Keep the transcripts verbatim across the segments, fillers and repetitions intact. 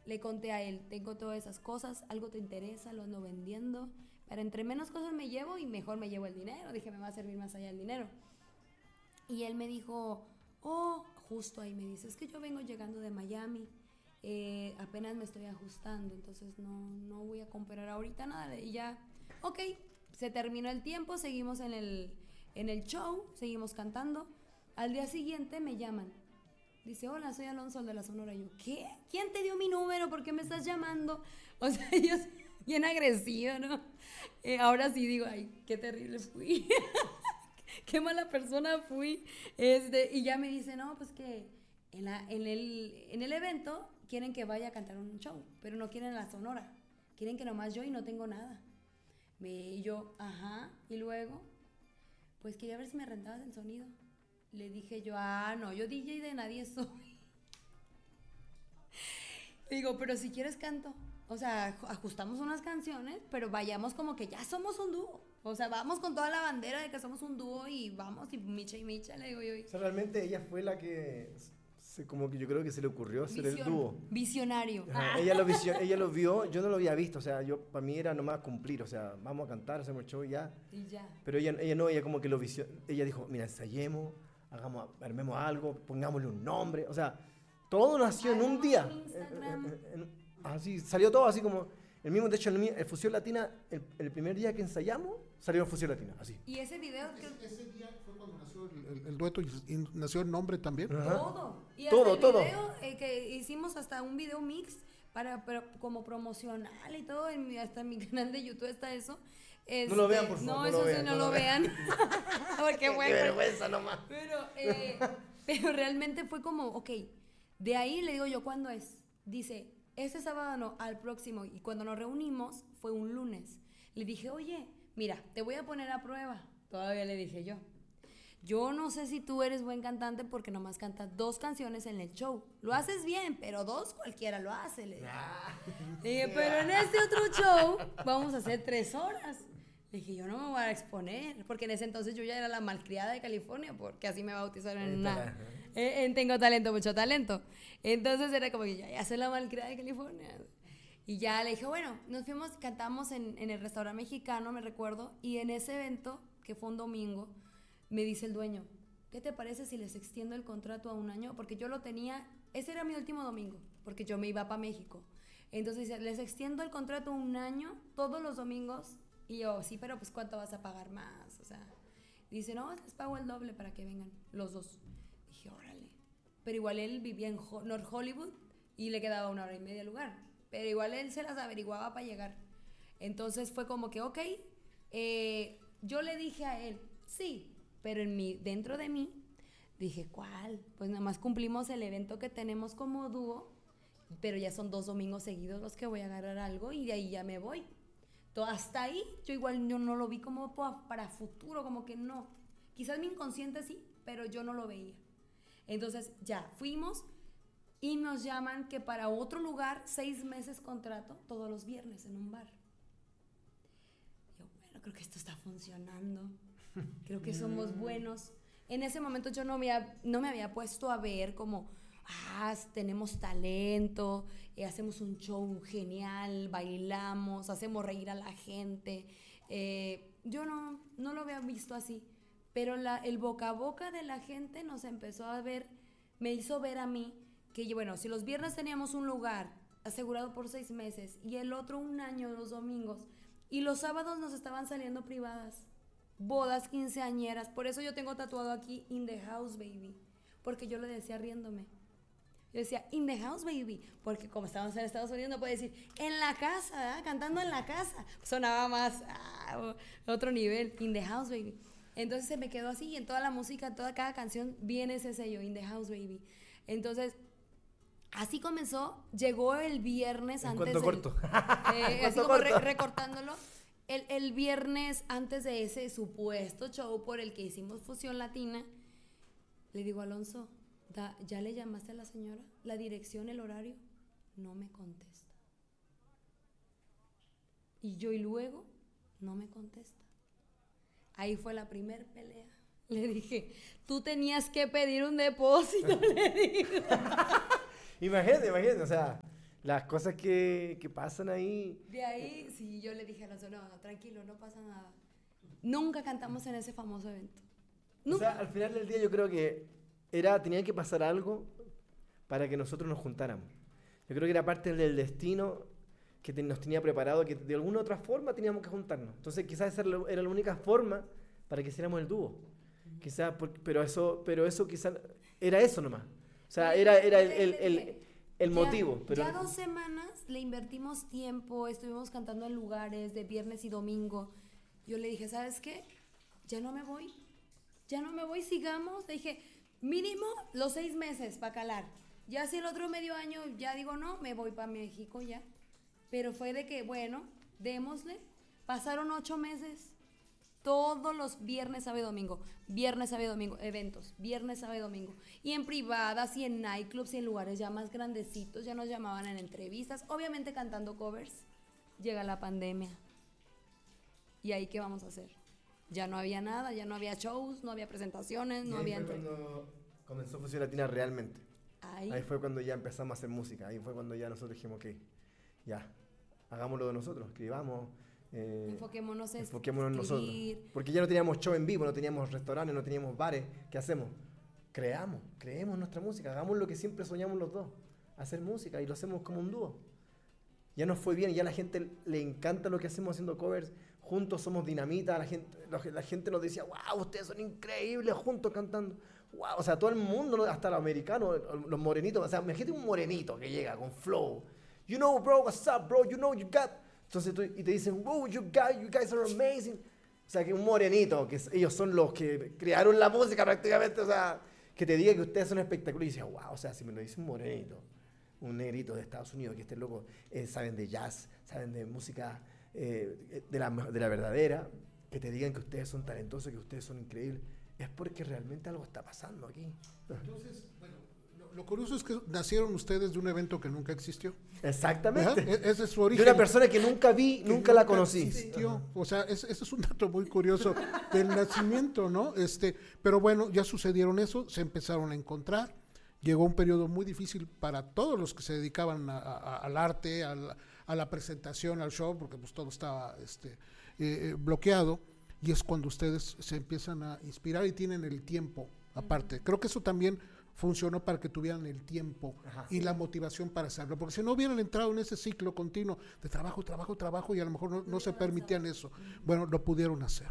Le conté a él, tengo todas esas cosas, algo te interesa, lo ando vendiendo. Para entre menos cosas me llevo y mejor me llevo el dinero. Dije, me va a servir más allá el dinero. Y él me dijo, oh, justo ahí me dice, es que yo vengo llegando de Miami, eh, apenas me estoy ajustando, entonces no, no voy a comprar ahorita nada. Y ya, ok, se terminó el tiempo, seguimos en el, en el show, seguimos cantando. Al día siguiente me llaman. Dice, hola, soy Alonso, el de la Sonora. Y yo, ¿qué? ¿Quién te dio mi número? ¿Por qué me estás llamando? O sea, yo bien agresiva, ¿no? Eh, ahora sí digo, ay, qué terrible fui. Qué mala persona fui. Este, y ya me dice, no, pues que en, la, en, el, en el evento quieren que vaya a cantar un show, pero no quieren la Sonora. Quieren que nomás yo y no tengo nada. Me, y yo, ajá. Y luego, pues quería ver si me rentabas el sonido. Le dije yo, ah, no, yo D J de nadie soy. Digo, pero si quieres canto. O sea, ajustamos unas canciones, pero vayamos como que ya somos un dúo. O sea, vamos con toda la bandera de que somos un dúo y vamos, y Micha y Micha, le digo yo. O sea, realmente ella fue la que, se, como que yo creo que se le ocurrió hacer Visión, el dúo. Visionario. Ajá, ella, lo visió, ella lo vio, yo no lo había visto, o sea, yo para mí era nomás cumplir, o sea, vamos a cantar, hacemos el show y ya. Y ya. Pero ella, ella no, ella como que lo visió, ella dijo, mira, ensayemos, hagamos, armemos algo, pongámosle un nombre, o sea, todo nació en un día. En, en, en, así, salió todo así como, el mismo, de hecho, el, el Fusión Latina, el, el primer día que ensayamos, salió Fusión Latina, así. Y ese video... Ese, que... ese día fue cuando nació el, el, el dueto y, y nació el nombre también. Ajá. Todo. Y todo, hasta el todo. video, eh, que hicimos hasta un video mix para, para como promocional y todo, en mi, hasta en mi canal de YouTube está eso. Este, no lo vean, por favor. No, no eso lo sí, vean, no, no lo lo vean. vean. Porque bueno. Qué vergüenza nomás. Pero, eh, pero realmente fue como, ok, de ahí le digo yo, ¿cuándo es? Dice, este sábado no, al próximo. Y cuando nos reunimos, fue un lunes. Le dije, oye, mira, te voy a poner a prueba. Todavía le dije yo. Yo no sé si tú eres buen cantante porque nomás cantas dos canciones en el show. Lo haces bien, pero dos cualquiera lo hace. Le dije, le dije pero en este otro show vamos a hacer tres horas. Le dije, yo no me voy a exponer, porque en ese entonces yo ya era la malcriada de California, porque así me bautizaron en una... En, en Tengo Talento, Mucho Talento. Entonces era como que ya, ya soy la malcriada de California. Y ya le dije, bueno, nos fuimos, cantamos en, en el restaurante mexicano, me recuerdo, y en ese evento, que fue un domingo, me dice el dueño, ¿qué te parece si les extiendo el contrato a un año? Porque yo lo tenía, ese era mi último domingo, porque yo me iba para México. Entonces dice, les extiendo el contrato un año, todos los domingos. Y yo, sí, pero pues ¿cuánto vas a pagar más? O sea, dice, no, les pago el doble para que vengan los dos. Dije, órale. Pero igual él vivía en Ho- North Hollywood y le quedaba una hora y media al lugar. Pero igual él se las averiguaba para llegar. Entonces fue como que, ok, eh, yo le dije a él, sí, pero en mi, dentro de mí, dije, ¿cuál? Pues nada más cumplimos el evento que tenemos como dúo, pero ya son dos domingos seguidos los que voy a agarrar algo y de ahí ya me voy. Todo, hasta ahí, yo igual yo no lo vi como para futuro, como que no. Quizás mi inconsciente sí, pero yo no lo veía. Entonces ya fuimos y nos llaman que para otro lugar, seis meses contrato, todos los viernes en un bar. Yo, bueno, creo que esto está funcionando. Creo que somos buenos. En ese momento yo no me había, no me había puesto a ver como, ah, tenemos talento, eh, hacemos un show genial, bailamos, hacemos reír a la gente. Eh, yo no, no lo había visto así, pero la, el boca a boca de la gente nos empezó a ver, me hizo ver a mí que, bueno, si los viernes teníamos un lugar asegurado por seis meses y el otro un año los domingos, y los sábados nos estaban saliendo privadas, bodas quinceañeras, por eso yo tengo tatuado aquí In the House Baby, porque yo lo decía riéndome. Yo decía, in the house, baby, porque como estábamos en Estados Unidos no puede decir, en la casa, ¿eh? Cantando en la casa. Sonaba más, ah, otro nivel, in the house, baby. Entonces se me quedó así y en toda la música, toda cada canción viene ese sello, in the house, baby. Entonces, así comenzó, llegó el viernes en antes cuento del, corto. Eh, así como re, recortándolo. El, el viernes antes de ese supuesto show por el que hicimos Fusión Latina, le digo a Alonso, Da, ¿ya le llamaste a la señora? ¿La dirección, el horario? No me contesta. Y yo y luego, no me contesta. Ahí fue la primer pelea. Le dije, tú tenías que pedir un depósito, le digo. Imagínate, imagínate, o sea, las cosas que, que pasan ahí. De ahí, sí, yo le dije a Alonso, no, no, tranquilo, no pasa nada. Nunca cantamos en ese famoso evento. O Nunca. sea, al final del día yo creo que era, tenía que pasar algo para que nosotros nos juntáramos. Yo creo que era parte del destino que te, nos tenía preparado, que de alguna u otra forma teníamos que juntarnos. Entonces quizás esa era la, era la única forma para que hiciéramos el dúo. Quizás, por- pero eso, pero eso quizás era eso nomás. O sea, era, era el, el, el, el Ya- motivo. Pero Ya dos semanas le invertimos tiempo, estuvimos cantando en lugares de viernes y domingo. Yo le dije, ¿sabes qué? Ya no me voy. Ya no me voy, sigamos. Le dije, mínimo los seis meses para calar. Ya si el otro medio año ya digo no, me voy para México ya. Pero fue de que, bueno, démosle. Pasaron ocho meses. Todos los viernes, sábado y domingo. Viernes, sábado y domingo. Eventos. Viernes, sábado y domingo. Y en privadas y en nightclubs y en lugares ya más grandecitos. Ya nos llamaban en entrevistas. Obviamente cantando covers. Llega la pandemia. ¿Y ahí qué vamos a hacer? Ya no había nada, ya no había shows, no había presentaciones, no y ahí había... fue entre- cuando comenzó Fusión Latina realmente. Ahí, Ahí fue cuando ya empezamos a hacer música. Ahí fue cuando ya nosotros dijimos, ok, ya, hagámoslo de nosotros, escribamos. Eh, enfoquémonos en enfoquémonos en nosotros. escribir. Porque ya no teníamos show en vivo, no teníamos restaurantes, no teníamos bares. ¿Qué hacemos? Creamos, creemos nuestra música, hagamos lo que siempre soñamos los dos, hacer música, y lo hacemos como un dúo. Ya nos fue bien, ya a la gente le encanta lo que hacemos haciendo covers. Juntos somos dinamita, la gente, la, la gente nos decía, wow, ustedes son increíbles juntos cantando. Wow, o sea, todo el mundo, ¿no? Hasta los americanos, los morenitos, o sea, imagínate un morenito que llega con flow. You know, bro, what's up, bro? You know, you got. Entonces tú, y te dicen, wow, you guys, you guys are amazing. O sea, que un morenito, que es- ellos son los que crearon la música prácticamente, o sea, que te diga que ustedes son espectaculares. Y dices, wow, o sea, si me lo dice un morenito, un negrito de Estados Unidos, que este loco, eh, saben de jazz, saben de música eh, de, la, de la verdadera, que te digan que ustedes son talentosos, que ustedes son increíbles, es porque realmente algo está pasando aquí. Entonces, bueno, lo, lo curioso es que nacieron ustedes de un evento que nunca existió. Exactamente. ¿Verdad? E- Ese es su De origen. una persona que nunca vi, que nunca la conocí. existió. O sea, es- ese es un dato muy curioso del nacimiento, ¿no? Este, pero bueno, ya sucedieron eso, se empezaron a encontrar. Llegó un periodo muy difícil para todos los que se dedicaban a- a- al arte, al- a la presentación, al show, porque pues todo estaba este, eh, eh, bloqueado. Y es cuando ustedes se empiezan a inspirar y tienen el tiempo aparte. Creo que eso también funcionó para que tuvieran el tiempo Ajá. y la motivación para hacerlo, porque si no hubieran entrado en ese ciclo continuo de trabajo, trabajo, trabajo y a lo mejor no, no se permitían eso, bueno, lo pudieron hacer.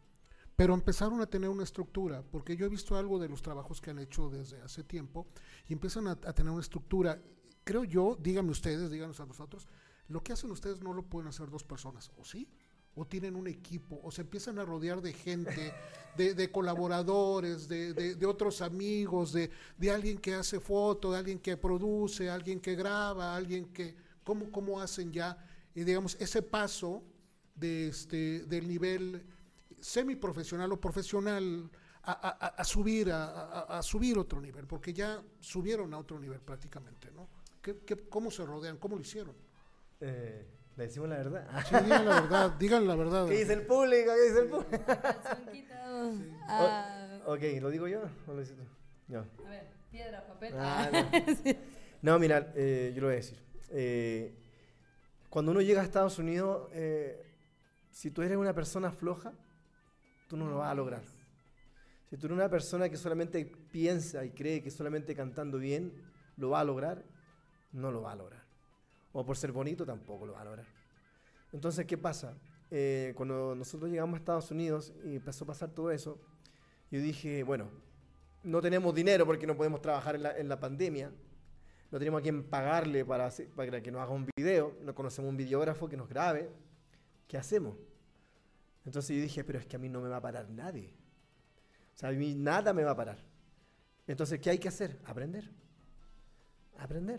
Pero empezaron a tener una estructura, porque yo he visto algo de los trabajos que han hecho desde hace tiempo y empiezan a, a tener una estructura. Creo yo, díganme ustedes, díganos a nosotros, lo que hacen ustedes no lo pueden hacer dos personas, ¿o sí? O tienen un equipo, o se empiezan a rodear de gente, de, de colaboradores, de, de, de otros amigos, de, de alguien que hace foto, de alguien que produce, alguien que graba, alguien que, ¿cómo, cómo hacen ya, y digamos, ese paso de este, del nivel semiprofesional o profesional a, a, a subir, a, a, a subir otro nivel, porque ya subieron a otro nivel prácticamente, ¿no? ¿Qué, qué, ¿Cómo se rodean? ¿Cómo lo hicieron? Eh, ¿Le decimos la verdad? Sí, digan la verdad, digan la verdad. ¿Qué dice el público? ¿Qué dice el público? Calzón quitado. Ah, O- ok, ¿lo digo yo o lo dices tú? No. a ver, piedra, papel. Ah, no. No, mira, eh, yo lo voy a decir. Eh, cuando uno llega a Estados Unidos, eh, si tú eres una persona floja, tú no lo vas a lograr. Si tú eres una persona que solamente piensa y cree que solamente cantando bien lo va a lograr, no lo va a lograr. O por ser bonito tampoco lo va a lograr. Entonces, ¿qué pasa? Eh, cuando nosotros llegamos a Estados Unidos y empezó a pasar todo eso, yo dije, bueno, no tenemos dinero porque no podemos trabajar en la, en la pandemia, no tenemos a quien pagarle para, hacer- para que nos haga un video, no conocemos un videógrafo que nos grabe, ¿qué hacemos? Entonces yo dije, pero es que a mí no me va a parar nadie. O sea, a mí nada me va a parar. Entonces, ¿qué hay que hacer? Aprender. Aprender.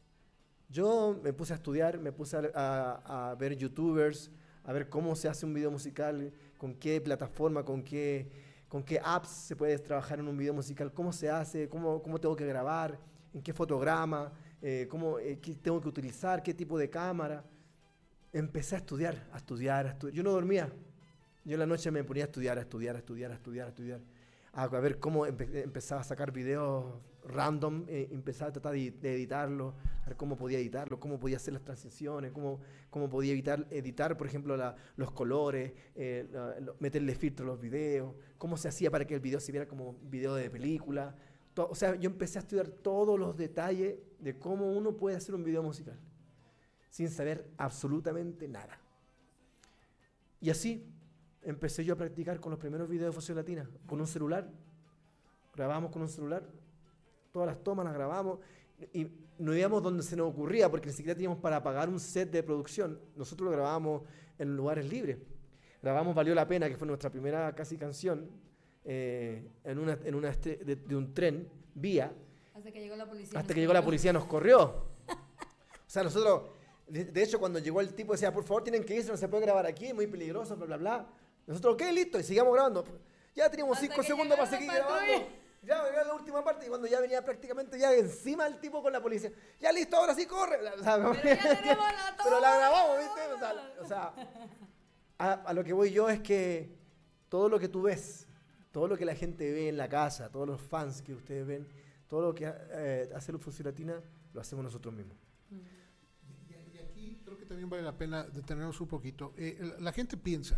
Yo me puse a estudiar, me puse a, a- a ver youtubers, a ver cómo se hace un video musical, con qué plataforma, con qué, con qué apps se puede trabajar en un video musical, cómo se hace, cómo, cómo tengo que grabar, en qué fotograma, eh, cómo, eh, qué tengo que utilizar, qué tipo de cámara. Empecé a estudiar, a estudiar, a estudiar. Yo no dormía. Yo en la noche me ponía a estudiar, a estudiar, a estudiar, a estudiar, a estudiar. A, a ver cómo empe- empezaba a sacar videos random, eh, empezaba a tratar de, de editarlo, a ver cómo podía editarlo, cómo podía hacer las transiciones, cómo, cómo podía editar, editar, por ejemplo, la, los colores, eh, la, lo, meterle filtro a los videos, cómo se hacía para que el video se viera como video de película. To, o sea, yo empecé a estudiar todos los detalles de cómo uno puede hacer un video musical, sin saber absolutamente nada. Y así empecé yo a practicar con los primeros videos de Fusión Latina, con un celular. Grabamos con un celular, todas las tomas las grabamos y no íbamos donde se nos ocurría porque ni siquiera teníamos para pagar un set de producción. Nosotros lo grabábamos en lugares libres. Grabamos Valió la Pena, que fue nuestra primera casi canción, eh, en una, en una este, de, de un tren, vía. Hasta que llegó la policía. Hasta que llegó la policía nos corrió. O sea, nosotros, de, de hecho, cuando llegó el tipo decía, por favor, tienen que irse, no se puede grabar aquí, es muy peligroso, bla, bla, bla. Nosotros, ok, listo, y seguíamos grabando. Ya teníamos Hasta cinco que segundos para llegó seguir la patrulla. grabando. Ya venía la última parte y cuando ya venía prácticamente ya encima el tipo con la policía. Ya listo, ahora sí corre. O sea, Pero ya tenemos la toma. pero la grabamos, ¿viste? O sea, o sea a, a lo que voy yo es que todo lo que tú ves, todo lo que la gente ve en la casa, todos los fans que ustedes ven, todo lo que eh, hace Fusión Latina, lo hacemos nosotros mismos. Y, y aquí creo que también vale la pena detenernos un poquito. Eh, la, la gente piensa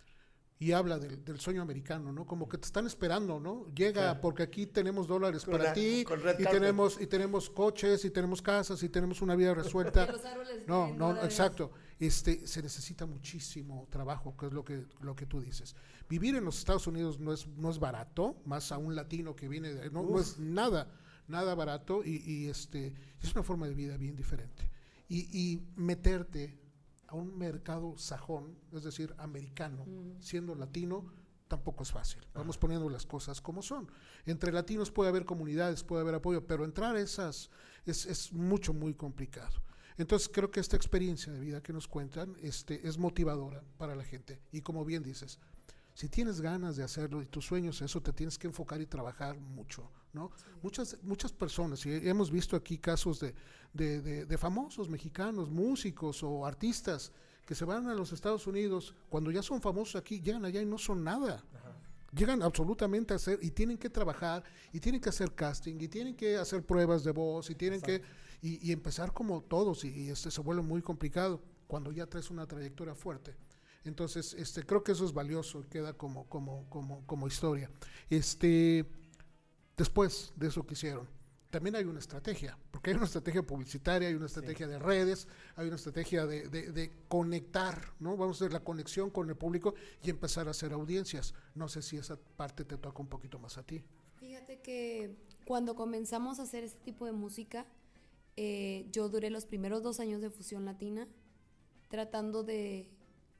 y habla del, del sueño americano, ¿no? Como que te están esperando, ¿no? Llega sí. porque aquí tenemos dólares con para la, ti y tenemos y tenemos coches y tenemos casas y tenemos una vida resuelta. Los árboles no, no, dólares. Exacto. Este, se necesita muchísimo trabajo, que es lo que lo que tú dices. Vivir en los Estados Unidos no es no es barato, más a un latino que viene de, no, no es nada nada barato y, y este es una forma de vida bien diferente. Y, y meterte a un mercado sajón, es decir, americano, mm. siendo latino, tampoco es fácil. Vamos poniendo las cosas como son. Entre latinos puede haber comunidades, puede haber apoyo, pero entrar a esas es, es mucho, muy complicado. Entonces creo que esta experiencia de vida que nos cuentan este, es motivadora para la gente. Y como bien dices, si tienes ganas de hacerlo y tus sueños, eso te tienes que enfocar y trabajar mucho, ¿no? Sí. Muchas, muchas personas, y hemos visto aquí casos de, de, de, de famosos mexicanos, músicos o artistas que se van a los Estados Unidos, cuando ya son famosos aquí, llegan allá y no son nada. Ajá. Llegan absolutamente a hacer, y tienen que trabajar, y tienen que hacer casting, y tienen que hacer pruebas de voz, y tienen Exacto. que, y, y empezar como todos, y, y este se vuelve muy complicado cuando ya traes una trayectoria fuerte. Entonces, este, creo que eso es valioso, queda como, como, como, como historia. Este, después de eso que hicieron, también hay una estrategia, porque hay una estrategia publicitaria, hay una estrategia sí. de redes, hay una estrategia de, de, de conectar, ¿no? Vamos a hacer la conexión con el público y empezar a hacer audiencias. No sé si esa parte te toca un poquito más a ti. Fíjate que cuando comenzamos a hacer este tipo de música, eh, yo duré los primeros dos años de Fusión Latina tratando de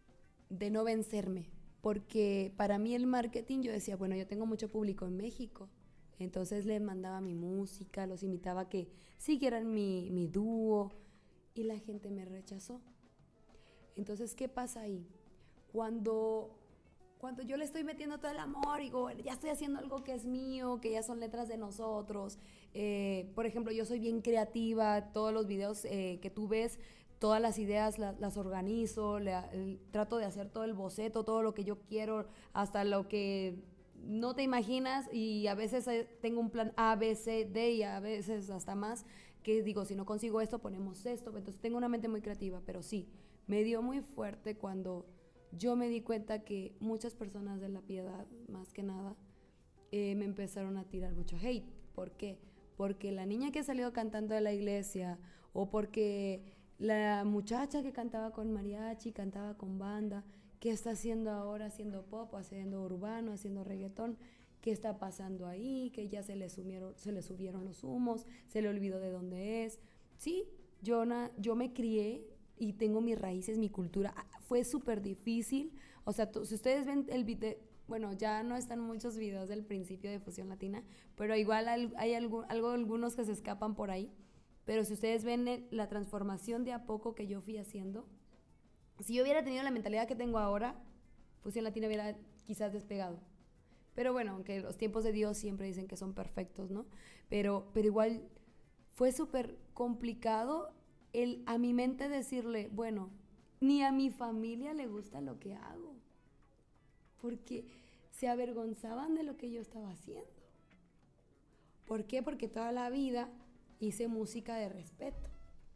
de no vencerme, porque para mí el marketing, yo decía, bueno, yo tengo mucho público en México, entonces les mandaba mi música, los invitaba a que siguieran mi, mi dúo, y la gente me rechazó. Entonces, ¿qué pasa ahí? Cuando, cuando yo le estoy metiendo todo el amor, digo, ya estoy haciendo algo que es mío, que ya son letras de nosotros, eh, por ejemplo, yo soy bien creativa, todos los videos eh, que tú ves, todas las ideas las, las organizo, le, el, trato de hacer todo el boceto, todo lo que yo quiero, hasta lo que no te imaginas, y a veces tengo un plan A, B, C, D y a veces hasta más, que digo, si no consigo esto, ponemos esto. Entonces tengo una mente muy creativa, pero sí, me dio muy fuerte cuando yo me di cuenta que muchas personas de La Piedad, más que nada, eh, me empezaron a tirar mucho hate. ¿Por qué? Porque la niña que salió cantando de la iglesia, o porque la muchacha que cantaba con mariachi, cantaba con banda, ¿qué está haciendo ahora? Haciendo pop, haciendo urbano, haciendo reggaetón. ¿Qué está pasando ahí? Que ya se le, sumieron, se le subieron los humos, se le olvidó de dónde es. Sí, yo, na, yo me crié y tengo mis raíces, mi cultura. Fue súper difícil. O sea, si ustedes ven el video, bueno, ya no están muchos videos del principio de Fusión Latina, pero igual hay, hay algo, algo, algunos que se escapan por ahí. Pero si ustedes ven la transformación de a poco que yo fui haciendo, si yo hubiera tenido la mentalidad que tengo ahora, Fusión Latina hubiera quizás despegado. Pero bueno, aunque los tiempos de Dios siempre dicen que son perfectos, ¿no? Pero, pero igual fue súper complicado el a mi mente decirle, bueno, ni a mi familia le gusta lo que hago, porque se avergonzaban de lo que yo estaba haciendo. ¿Por qué? Porque toda la vida hice música de respeto,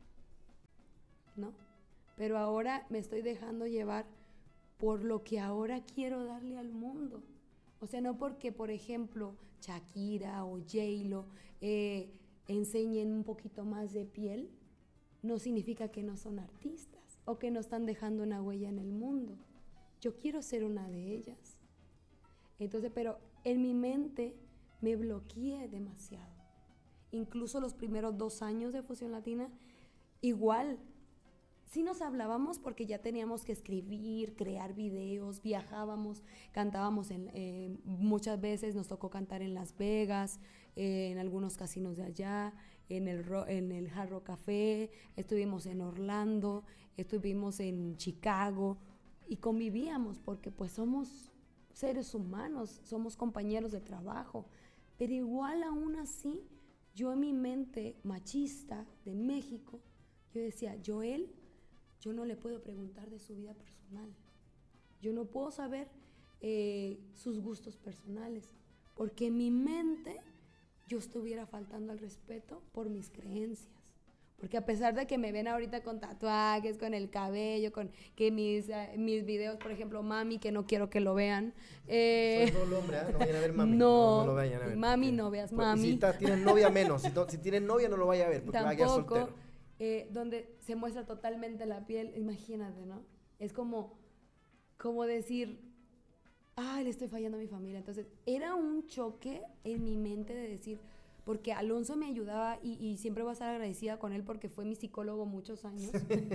¿no? Pero ahora me estoy dejando llevar por lo que ahora quiero darle al mundo. O sea, no porque, por ejemplo, Shakira o J-Lo eh, enseñen un poquito más de piel, no significa que no son artistas o que no están dejando una huella en el mundo. Yo quiero ser una de ellas. Entonces, pero en mi mente me bloqueé demasiado. Incluso los primeros dos años de Fusión Latina, igual, sí nos hablábamos porque ya teníamos que escribir, crear videos, viajábamos, cantábamos en, eh, muchas veces nos tocó cantar en Las Vegas, eh, en algunos casinos de allá, en el, en el Hard Rock Café, estuvimos en Orlando, estuvimos en Chicago y convivíamos porque pues somos seres humanos, somos compañeros de trabajo, pero igual aún así, yo en mi mente machista de México, yo decía, Joel, yo no le puedo preguntar de su vida personal. Yo no puedo saber eh, sus gustos personales, porque en mi mente yo estuviera faltando al respeto por mis creencias. Porque a pesar de que me ven ahorita con tatuajes, con el cabello, con que mis, uh, mis videos, por ejemplo, Mami, que no quiero que lo vean. Eh, Soy todo el hombre, ¿eh? No vayan a ver Mami. No, no, no lo vayan a ver. Mami, Porque, no veas pues, Mami. Si está, tienen novia menos. Si, to, si tienen novia no lo vaya a ver porque va a quedar Tampoco, soltero. eh, donde se muestra totalmente la piel, imagínate, ¿no? Es como, como decir, ay, le estoy fallando a mi familia. Entonces, era un choque en mi mente de decir, porque Alonso me ayudaba y, y siempre voy a estar agradecida con él porque fue mi psicólogo muchos años.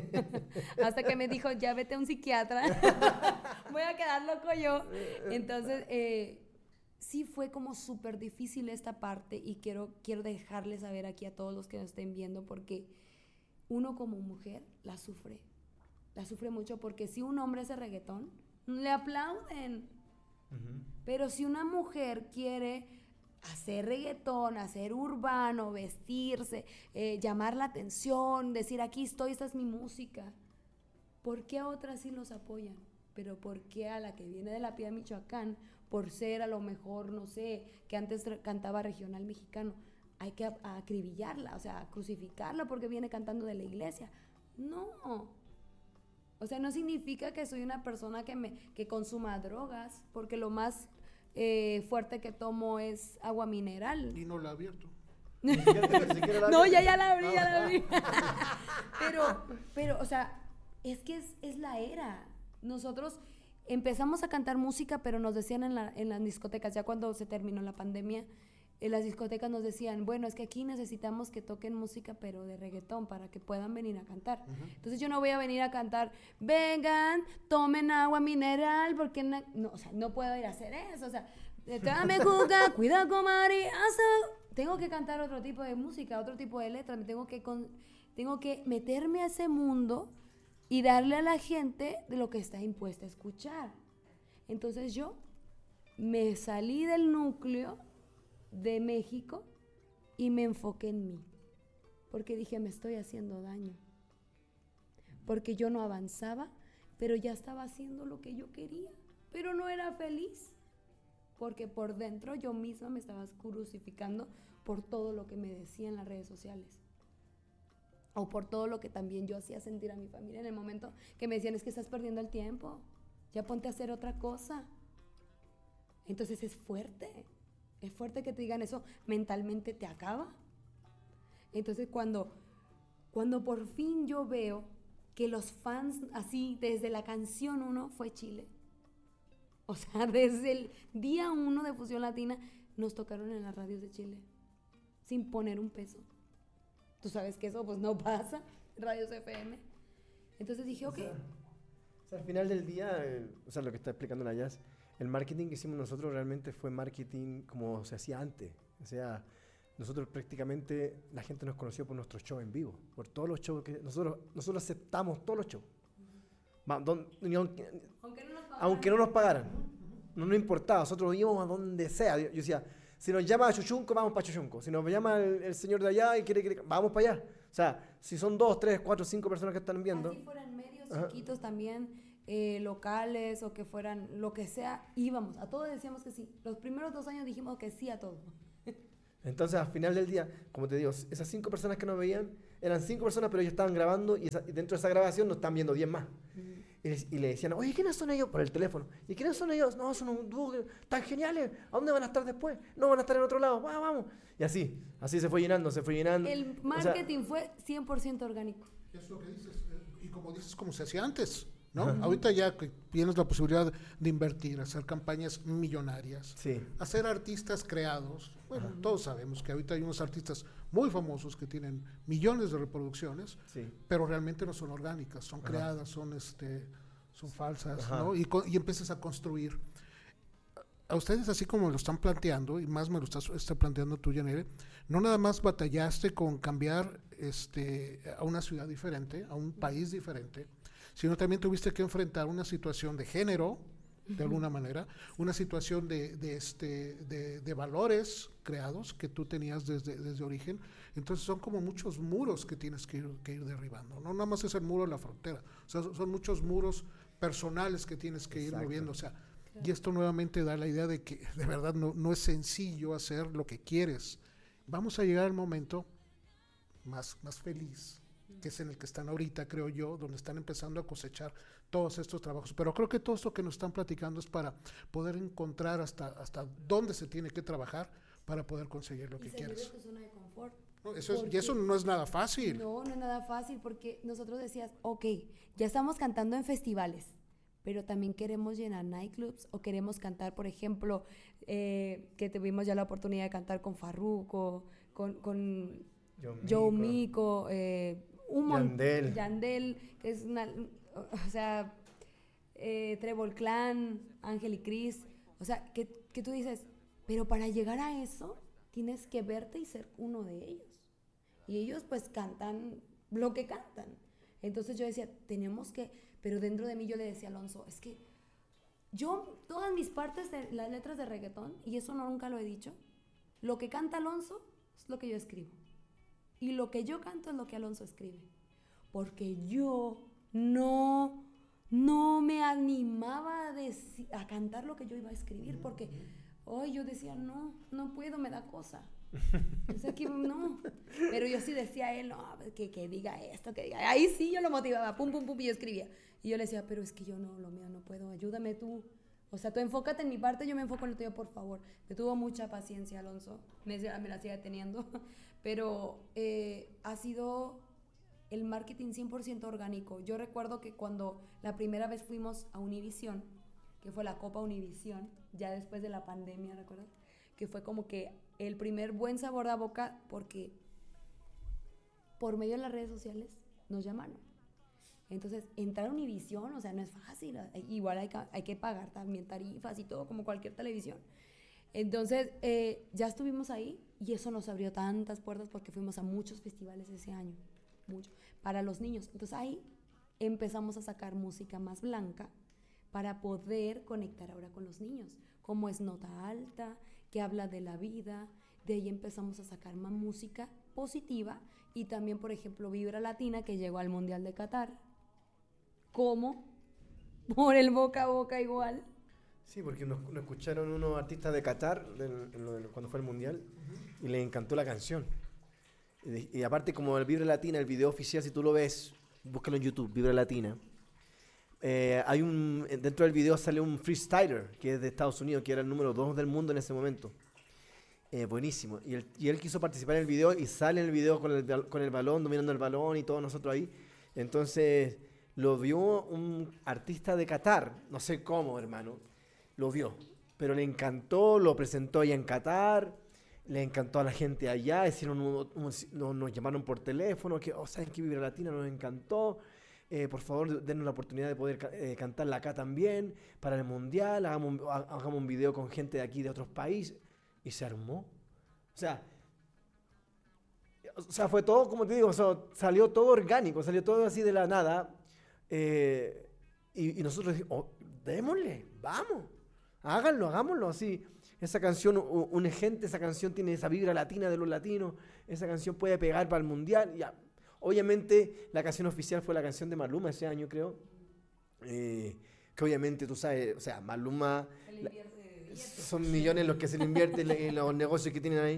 Hasta que me dijo, ya vete a un psiquiatra. Voy a quedar loco yo. Entonces, eh, sí fue como súper difícil esta parte y quiero, quiero dejarles saber aquí a todos los que nos estén viendo porque uno como mujer la sufre. La sufre mucho porque si un hombre hace reggaetón, le aplauden. Uh-huh. Pero si una mujer quiere hacer reggaetón, hacer urbano, vestirse, eh, llamar la atención, decir aquí estoy, esta es mi música. ¿Por qué a otras sí los apoyan? Pero ¿por qué a la que viene de la Piedad Michoacán, por ser a lo mejor, no sé, que antes cantaba regional mexicano, hay que acribillarla, o sea, crucificarla porque viene cantando de la iglesia? No. O sea, no significa que soy una persona que, me, que consuma drogas, porque lo más Eh, fuerte que tomo es agua mineral. Y no la ha abierto. Ni siquiera, ni siquiera la no, abierto. ya, ya la abrí, ya la abrí. pero, pero, o sea, es que es, es la era. Nosotros empezamos a cantar música, pero nos decían en, la, en las discotecas, ya cuando se terminó la pandemia, en las discotecas nos decían, bueno, es que aquí necesitamos que toquen música, pero de reggaetón, para que puedan venir a cantar. Uh-huh. Entonces yo no voy a venir a cantar, vengan, tomen agua mineral, porque no, no o sea, no puedo ir a hacer eso, o sea, dame juga, cuida con María, tengo que cantar otro tipo de música, otro tipo de letras, me tengo que, con, tengo que meterme a ese mundo y darle a la gente de lo que está impuesta a escuchar. Entonces yo me salí del núcleo de México y me enfoqué en mí porque dije me estoy haciendo daño porque yo no avanzaba pero ya estaba haciendo lo que yo quería pero no era feliz porque por dentro yo misma me estaba crucificando por todo lo que me decía en las redes sociales o por todo lo que también yo hacía sentir a mi familia en el momento que me decían es que estás perdiendo el tiempo, ya ponte a hacer otra cosa. Entonces es fuerte. Es fuerte que te digan eso, mentalmente te acaba. Entonces cuando, cuando por fin yo veo que los fans, así desde la canción uno, fue Chile. O sea, desde el día uno de Fusión Latina, nos tocaron en las radios de Chile, sin poner un peso. Tú sabes que eso pues no pasa, radios F M. Entonces dije, ok. O sea, o sea, al final del día, eh, o sea, lo que está explicando la Jazz, el marketing que hicimos nosotros realmente fue marketing como se hacía antes. O sea, nosotros prácticamente, la gente nos conoció por nuestros shows en vivo, por todos los shows que nosotros, nosotros aceptamos todos los shows. Uh-huh. Va, don, ni, aunque, aunque, no aunque no nos pagaran, uh-huh. no nos importaba, nosotros íbamos a donde sea. Yo, yo decía, si nos llama a Chuchunco, vamos para Chuchunco. Si nos llama el, el señor de allá y quiere que vamos para allá. O sea, si son dos, tres, cuatro, cinco personas que están viendo. Así fueran medios uh-huh. chiquitos también. Eh, locales o que fueran lo que sea, íbamos, a todo decíamos que sí. Los primeros dos años dijimos que sí a todo. Entonces, al final del día, como te digo, esas cinco personas que nos veían, eran cinco personas, pero ellos estaban grabando y, esa, y dentro de esa grabación nos están viendo diez más. Mm. Y, les, y le decían, oye, ¿quiénes son ellos? Por el teléfono. ¿Y quiénes son ellos? No, son un dúo tan geniales. ¿A dónde van a estar después? No, van a estar en otro lado. Vamos, vamos. Y así, así se fue llenando, se fue llenando. El marketing o sea, fue cien por ciento orgánico. Es lo que dices. Y como dices, como se hacía antes, ¿no? Uh-huh. Ahorita ya que tienes la posibilidad de invertir, hacer campañas millonarias, sí. hacer artistas creados. Bueno, uh-huh. todos sabemos que ahorita hay unos artistas muy famosos que tienen millones de reproducciones, sí. pero realmente no son orgánicas, son uh-huh. creadas, son este, son falsas, uh-huh. ¿no? Y, y empiezas a construir. A ustedes, así como lo están planteando, y más me lo estás está planteando tú, Yanire, no nada más batallaste con cambiar este, a una ciudad diferente, a un país diferente, sino también tuviste que enfrentar una situación de género, de alguna manera, una situación de, de, este, de, de valores creados que tú tenías desde, desde origen. Entonces son como muchos muros que tienes que ir, que ir derribando. No nada más es el muro de la frontera, o sea, son muchos muros personales que tienes que Exacto. ir moviendo. O sea, y esto nuevamente da la idea de que de verdad no, no es sencillo hacer lo que quieres. Vamos a llegar al momento más, más feliz, que es en el que están ahorita, creo yo, donde están empezando a cosechar todos estos trabajos. Pero creo que todo esto que nos están platicando es para poder encontrar hasta, hasta dónde se tiene que trabajar para poder conseguir lo que quieres. Y salir de tu zona de confort. No, eso es, y eso no es nada fácil. No, no es nada fácil, porque nosotros decías, ok, ya estamos cantando en festivales, pero también queremos llenar nightclubs o queremos cantar, por ejemplo, eh, que tuvimos ya la oportunidad de cantar con Farruko, con, con Joe Mico, eh, un Yandel. Yandel, que es una, o sea, eh, Trevor Clan, Ángel y Cris, o sea, que, que tú dices, pero para llegar a eso tienes que verte y ser uno de ellos. Y ellos pues cantan lo que cantan. Entonces yo decía, tenemos que, pero dentro de mí yo le decía a Alonso, es que yo, todas mis partes de las letras de reggaetón, y eso no, nunca lo he dicho, lo que canta Alonso es lo que yo escribo. Y lo que yo canto es lo que Alonso escribe. Porque yo no, no me animaba a, deci- a cantar lo que yo iba a escribir, porque hoy yo decía, no, no puedo, me da cosa. O sea, que no. Pero yo sí decía a él, no, que, que diga esto, que diga. Ahí sí yo lo motivaba, pum, pum, pum, y yo escribía. Y yo le decía, pero es que yo no, lo mío no puedo, ayúdame tú. O sea, tú enfócate en mi parte, yo me enfoco en lo tuyo, por favor. Me tuvo mucha paciencia, Alonso. Me, me la sigue teniendo. Pero eh, ha sido el marketing cien por ciento orgánico. Yo recuerdo que cuando la primera vez fuimos a Univisión, que fue la Copa Univisión, ya después de la pandemia, ¿recuerdas? Que fue como que el primer buen sabor de boca, porque por medio de las redes sociales nos llamaron. Entonces, entrar a Univisión, o sea, no es fácil. Igual hay que, hay que pagar también tarifas y todo, como cualquier televisión. Entonces, eh, ya estuvimos ahí y eso nos abrió tantas puertas porque fuimos a muchos festivales ese año, mucho, para los niños. Entonces, ahí empezamos a sacar música más blanca para poder conectar ahora con los niños, como es Nota Alta, que habla de la vida. De ahí empezamos a sacar más música positiva y también, por ejemplo, Vibra Latina, que llegó al Mundial de Qatar. ¿Cómo? Por el boca a boca igual. Sí, porque nos, nos escucharon unos artistas de Qatar del, del, cuando fue el Mundial uh-huh. y les encantó la canción. Y, y aparte, como el Vibra Latina, el video oficial, si tú lo ves, búscalo en YouTube, Vibra Latina. Eh, hay un, dentro del video sale un freestyler que es de Estados Unidos, que era el número dos del mundo en ese momento. Eh, buenísimo. Y él, y él quiso participar en el video y sale en el video con el, con el balón, dominando el balón y todos nosotros ahí. Entonces lo vio un artista de Qatar, no sé cómo, hermano, lo vio, pero le encantó, lo presentó allá en Qatar, le encantó a la gente allá, hicieron un, un, un, nos llamaron por teléfono, que, oh, ¿saben qué? Vibra Latina nos encantó. Eh, por favor, denos la oportunidad de poder eh, cantarla acá también para el Mundial, hagamos un, hagamos un video con gente de aquí de otros países. Y se armó. O sea, o sea, fue todo, como te digo, o sea, salió todo orgánico, salió todo así de la nada. Eh, y, y nosotros dijimos, oh, démosle, vamos, háganlo, hagámoslo así. Esa canción une gente, esa canción tiene esa vibra latina de los latinos, esa canción puede pegar para el Mundial. Ya. Obviamente, la canción oficial fue la canción de Maluma ese año, creo. Eh, que obviamente, tú sabes, o sea, Maluma... La, son millones los que se le invierten en los negocios que tienen ahí.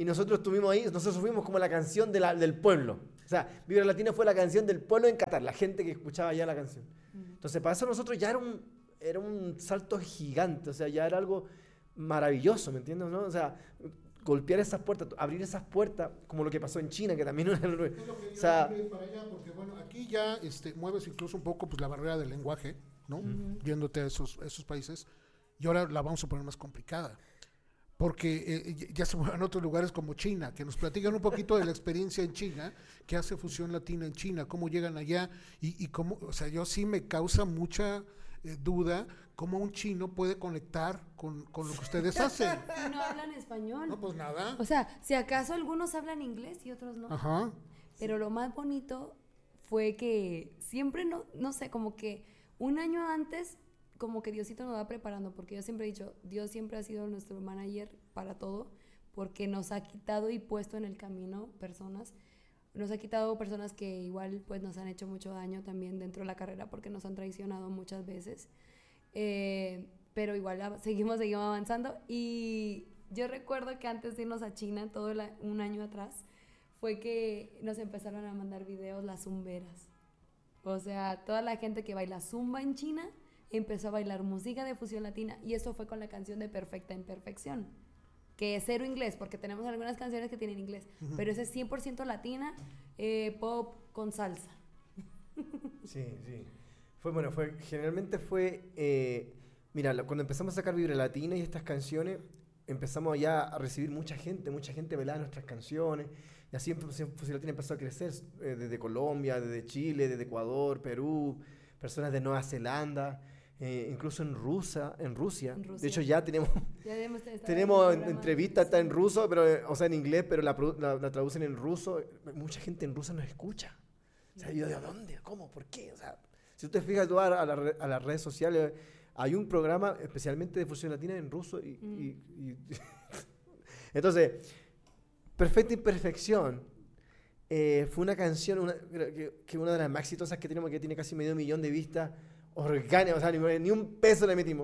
y nosotros estuvimos ahí, nosotros fuimos como la canción de la, del pueblo. O sea, Vibra Latina fue la canción del pueblo en Qatar, la gente que escuchaba ya la canción. Entonces, para eso nosotros ya era un, era un salto gigante, o sea, ya era algo maravilloso, ¿me entiendes? ¿No? O sea, golpear esas puertas, abrir esas puertas, como lo que pasó en China, que también era... O sea, para allá, porque bueno, aquí ya este, mueves incluso un poco pues, la barrera del lenguaje, ¿no? Uh-huh. Yéndote a esos, a esos países, y ahora la vamos a poner más complicada. Porque eh, ya se mueven a otros lugares como China, que nos platican un poquito de la experiencia en China, que hace Fusión Latina en China, cómo llegan allá, y, y cómo, o sea, yo sí me causa mucha eh, duda cómo un chino puede conectar con, con lo que ustedes hacen. Y no hablan español. No, pues nada. O sea, si acaso algunos hablan inglés y otros no. Ajá. Pero lo más bonito fue que siempre, no, no sé, como que un año antes... como que Diosito nos va preparando, porque yo siempre he dicho, Dios siempre ha sido nuestro manager para todo, porque nos ha quitado y puesto en el camino personas, nos ha quitado personas que igual pues nos han hecho mucho daño también dentro de la carrera, porque nos han traicionado muchas veces, eh, pero igual seguimos, seguimos avanzando, y yo recuerdo que antes de irnos a China, todo la, un año atrás, fue que nos empezaron a mandar videos las zumberas, o sea, toda la gente que baila zumba en China, empezó a bailar música de Fusión Latina, y eso fue con la canción de Perfecta Imperfección, que es cero inglés, porque tenemos algunas canciones que tienen inglés, uh-huh. pero esa es cien por ciento latina, eh, pop con salsa. Sí, sí. Fue, bueno, fue, generalmente fue, eh, mira, cuando empezamos a sacar Vibra Latina y estas canciones, empezamos ya a recibir mucha gente, mucha gente bailaba nuestras canciones, y así Fusión Latina empezó a crecer, eh, desde Colombia, desde Chile, desde Ecuador, Perú, personas de Nueva Zelanda, Eh, incluso en Rusia, en Rusia. en Rusia. De hecho ya tenemos ya tenemos entrevistas, está en ruso, pero o sea en inglés, pero la, la, la traducen en ruso. Mucha gente en Rusia nos escucha. O sea, yo de dónde, cómo, por qué, o sea, si tú te fijas tú a, a, la, a las redes sociales, hay un programa especialmente de Fusión Latina en ruso y, mm. y, y entonces Perfecta Imperfección eh, fue una canción una, que, que una de las más exitosas que tenemos, que tiene casi medio millón de vistas. Orgánica, o sea, ni, ni un peso le metimos.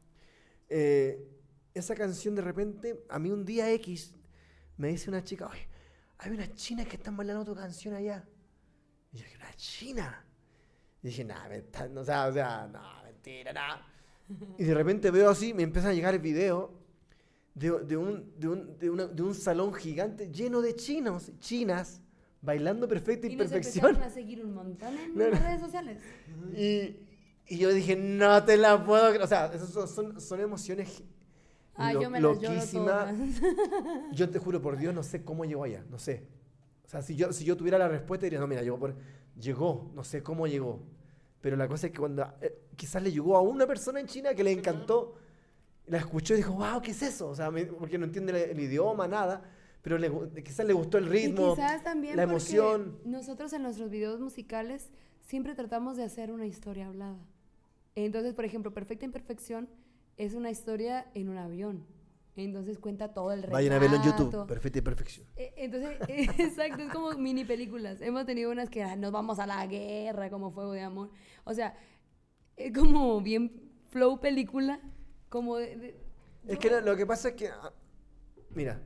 Eh, esa canción de repente, a mí un día X, me dice una chica, oye, hay unas chinas que están bailando tu canción allá. Y yo dije, ¿una china? Y dije, nah, no, o sea, o sea, no, mentira, nada. Y de repente veo así, me empieza a llegar el video de, de, un, de, un, de, una, de un salón gigante lleno de chinos, chinas, bailando Perfecta Imperfección. Y nos empezaron a seguir un montón en no, las redes sociales. Y... Y yo dije, no te la puedo creer. O sea, esas son, son, son emociones ah, lo, yo me loquísimas. Yo te juro por Dios, no sé cómo llegó allá, no sé. O sea, si yo, si yo tuviera la respuesta, diría, no, mira, llegó, por, llegó, no sé cómo llegó. Pero la cosa es que cuando eh, quizás le llegó a una persona en China que le encantó, la escuchó y dijo, wow, ¿qué es eso? O sea, me, porque no entiende el, el idioma, nada. Pero le, quizás le gustó el ritmo, y quizás también la emoción. Nosotros en nuestros videos musicales siempre tratamos de hacer una historia hablada. Entonces, por ejemplo, Perfecta Imperfección es una historia en un avión. Entonces cuenta todo el relato. Vayan a verlo en YouTube, Perfecta Imperfección. Entonces, exacto, es como mini películas. Hemos tenido unas que ah, nos vamos a la guerra, como Fuego de Amor. O sea, es como bien flow película, como de... de es que lo, lo que pasa es que, mira,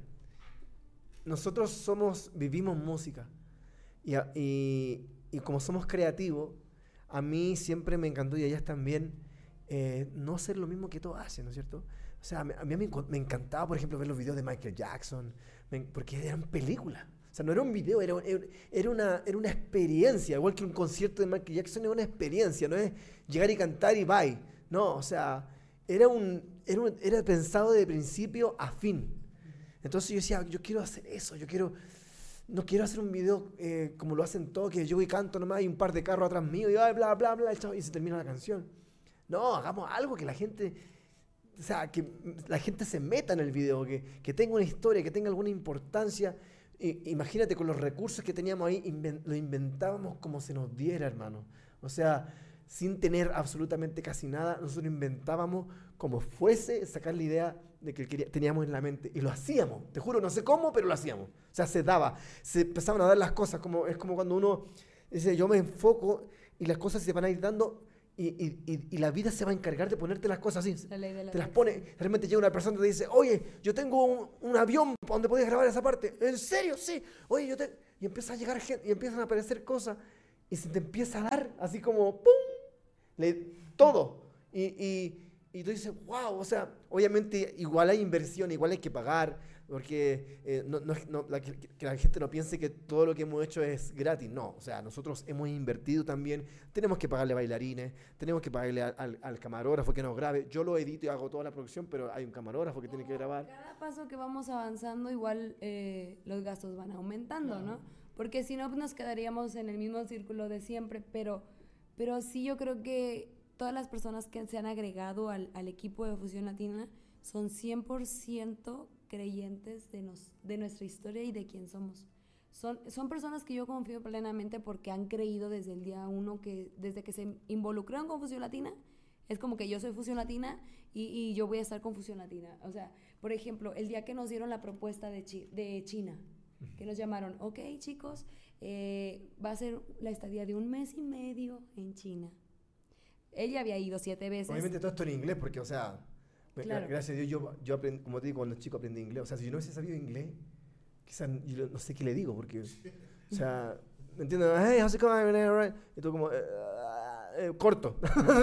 nosotros somos, vivimos música. Y, y, y como somos creativos, a mí siempre me encantó, y a ellas también, eh, no ser lo mismo que todos hacen, ¿no es cierto? O sea, a mí, a mí me encantaba, por ejemplo, ver los videos de Michael Jackson, me, porque eran películas. O sea, no era un video, era, era, una, era una experiencia. Igual que un concierto de Michael Jackson es una experiencia, no es llegar y cantar y bye. No, o sea, era, un, era, un, era pensado de principio a fin. Entonces yo decía, yo quiero hacer eso, yo quiero... No quiero hacer un video eh, como lo hacen todos, que yo voy y canto nomás y un par de carros atrás mío y bla, bla, bla, bla, y se termina la canción. No, hagamos algo que la gente, o sea, que la gente se meta en el video, que, que tenga una historia, que tenga alguna importancia. I, imagínate, con los recursos que teníamos ahí, invent, lo inventábamos como se nos diera, hermano. O sea, sin tener absolutamente casi nada, nosotros inventábamos como fuese sacar la idea de que quería, teníamos en la mente, y lo hacíamos, te juro, no sé cómo, pero lo hacíamos. O sea, se daba, se empezaban a dar las cosas, como, es como cuando uno dice, yo me enfoco y las cosas se van a ir dando Y, y, y, y la vida se va a encargar de ponerte las cosas así. La ley de la te las atracción. pone. Realmente llega una persona y te dice, oye, yo tengo un, un avión donde podés grabar esa parte. ¿En serio? Sí. Oye, yo te... Y empieza a llegar gente, y empiezan a aparecer cosas, y se te empieza a dar así como, ¡pum! Le, todo. Y, y, y tú dices, wow, o sea, obviamente igual hay inversión, igual hay que pagar, porque eh, no, no, no, la, que, que la gente no piense que todo lo que hemos hecho es gratis. No, o sea, nosotros hemos invertido también, tenemos que pagarle bailarines, tenemos que pagarle al, al, al camarógrafo que nos grabe. Yo lo edito y hago toda la producción, pero hay un camarógrafo que tiene que grabar. Cada paso que vamos avanzando, igual eh, los gastos van aumentando, ¿no? Porque si no, pues nos quedaríamos en el mismo círculo de siempre, pero, pero sí yo creo que todas las personas que se han agregado al, al equipo de Fusión Latina son cien por ciento creyentes de, nos, de nuestra historia y de quién somos. Son, son personas que yo confío plenamente porque han creído desde el día uno, que desde que se involucraron con Fusión Latina, es como que yo soy Fusión Latina y, y yo voy a estar con Fusión Latina. O sea, por ejemplo, el día que nos dieron la propuesta de, Chi, de China, que nos llamaron, ok chicos, eh, va a ser la estadía de un mes y medio en China. Ella había ido siete veces. Obviamente todo esto en inglés, porque, o sea, Claro. gracias a Dios yo, yo aprendí, como te digo, cuando chico aprendí inglés. O sea, si yo no hubiese sabido inglés, quizás yo no sé qué le digo, porque, o sea, ¿me entiendes? Hey, how's it going? Y tú como, eh, eh, corto.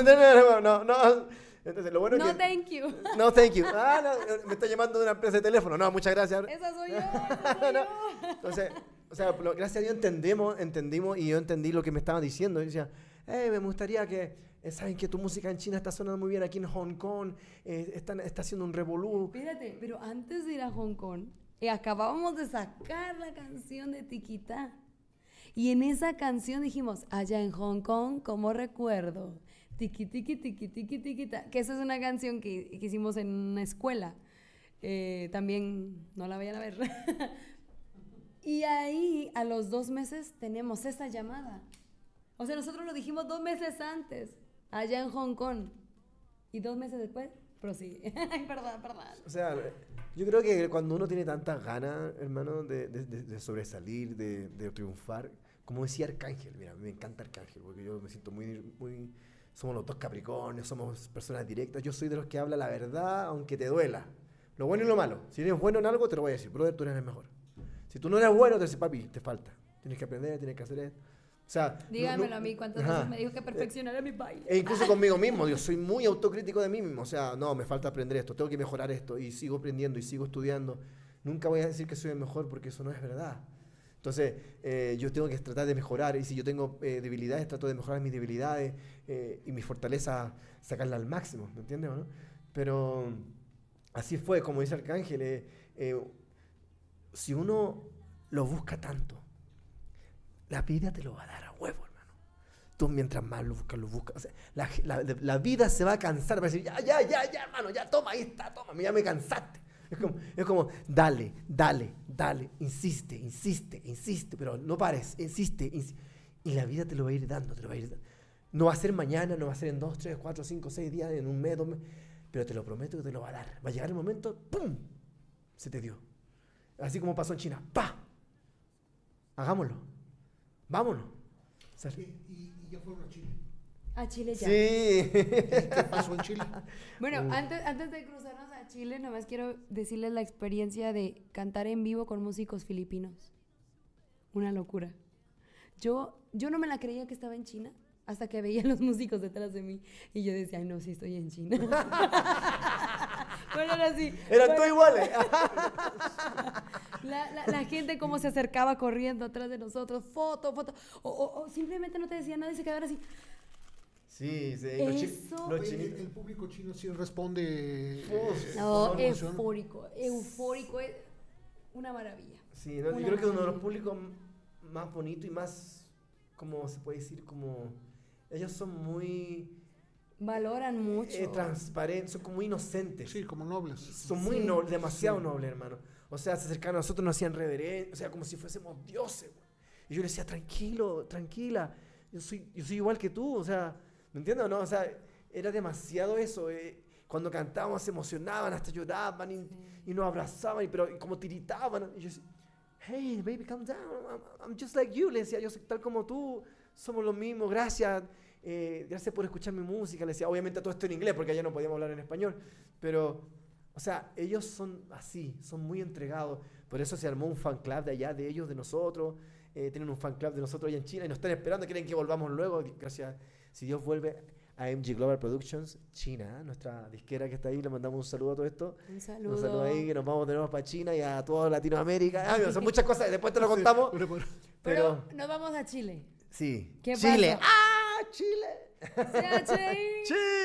no, no. Entonces, lo bueno No, es que... thank you. No, thank you. Ah, no, me está llamando de una empresa de teléfono. No, muchas gracias. Esa soy yo, esa soy No. yo. Entonces, o sea, lo- gracias a Dios entendemos, entendimos y yo entendí lo que me estaban diciendo. Y decía, hey, me gustaría que, eh, saben que tu música en China está sonando muy bien aquí en Hong Kong, eh, están, está haciendo un revolú. Espérate, pero antes de ir a Hong Kong, eh, acabábamos de sacar la canción de Tiquita. Y en esa canción dijimos, allá en Hong Kong, como recuerdo, tiqui, tiqui, tiqui, tiqui, tiquita. Que esa es una canción que, que hicimos en una escuela. Eh, también no la vayan a ver. Y ahí, a los dos meses, tenemos esa llamada. O sea, nosotros lo dijimos dos meses antes, allá en Hong Kong. Y dos meses después, prosigue. Ay, perdón, perdón. O sea, yo creo que cuando uno tiene tantas ganas, hermano, de, de, de- de sobresalir, de, de triunfar, como decía Arcángel, mira, a mí me encanta Arcángel, porque yo me siento muy, muy... Somos los dos Capricornios, somos personas directas. Yo soy de los que habla la verdad, aunque te duela. Lo bueno y lo malo. Si eres bueno en algo, te lo voy a decir. Brother, tú eres el mejor. Si tú no eres bueno, te dices, papi, te falta. Tienes que aprender, tienes que hacer esto. O sea... no- Dígamelo no- a mí, cuántas Ajá. veces me dijo que perfeccionara mi baile. E incluso conmigo mismo, yo soy muy autocrítico de mí mismo. O sea, no, me falta aprender esto, tengo que mejorar esto. Y sigo aprendiendo y sigo estudiando. Nunca voy a decir que soy el mejor porque eso no es verdad. Entonces, eh, yo tengo que tratar de mejorar. Y si yo tengo eh, debilidades, trato de mejorar mis debilidades eh, y mis fortalezas, sacarlas al máximo. ¿Me entiendes o no? Pero así fue, como dice Arcángel. eh, eh, si uno lo busca tanto, la vida te lo va a dar a huevo, hermano. Tú mientras más lo buscas, lo buscas. O sea, la, la- la vida se va a cansar, va a decir, ya, ya, ya, ya, hermano, ya, toma, ahí está, toma, ya me cansaste. Es como, es como, dale, dale, dale, insiste, insiste, insiste, pero no pares, insiste, insiste. Y la vida te lo va a ir dando, te lo va a ir dando. No va a ser mañana, no va a ser en dos, tres, cuatro, cinco, seis días, en un mes, dos meses, pero te lo prometo que te lo va a dar. Va a llegar el momento, ¡pum! Se te dio. Así como pasó en China, ¡pa! Hagámoslo. Vámonos. O sea, Y, y- y ya fueron a Chile. A Chile ya. sí. ¿Qué pasó en Chile? Bueno, Uh. antes, antes de cruzarnos a Chile, nada más quiero decirles la experiencia de cantar en vivo con músicos filipinos. Una locura. Yo, yo no me la creía que estaba en China hasta que veía a los músicos detrás de mí. Y yo decía, ay, no, sí estoy en China. Bueno, era así. Eran Bueno, todos iguales. La, la, la gente como se acercaba corriendo atrás de nosotros, foto, foto. O, o- o simplemente no te decía nada y se quedaban así. Sí, sí. Los, chi- Eso- los Oye, el, chinitos. el público chino sí responde. Uf. eh, No, con emoción. eufórico, eufórico, es una maravilla. Sí, no, yo Una creo que uno de los maravilla. públicos más bonitos y más, ¿cómo se puede decir? Como, ellos son muy Valoran mucho. eh, transparentes, son como muy inocentes. Sí, como nobles. Son muy Sí. nobles, demasiado Sí. nobles, hermano. O sea, se acercaban a nosotros, nos hacían reverencia, o sea, como si fuésemos dioses. güey. Y yo le decía, tranquilo, tranquila, yo soy, yo soy igual que tú, o sea, ¿me entiendes o no? O sea, era demasiado eso. eh, Cuando cantábamos se emocionaban, hasta lloraban y, y nos abrazaban, y, pero y como tiritaban. Y yo decía, hey, baby, calm down, I'm, I'm just like you. Le decía, yo soy tal como tú, somos lo mismo, gracias. eh, gracias por escuchar mi música. Le decía, obviamente todo esto en inglés, porque allá no podíamos hablar en español. Pero, o sea, ellos son así, son muy entregados. Por eso se armó un fan club de allá, de ellos, de nosotros. Eh, tienen un fan club de nosotros allá en China y nos están esperando, quieren que volvamos luego. Gracias, si Dios vuelve, a M G Global Productions, China, nuestra disquera que está ahí. Le mandamos un saludo a todo esto. Un saludo. Un saludo ahí, que nos vamos de nuevo para China y a toda Latinoamérica. Ah, son muchas cosas, después te lo contamos. Sí, pero- Pero, nos vamos a Chile. Sí. ¿Qué Chile. pasó? ¡Ah, Chile! C H I.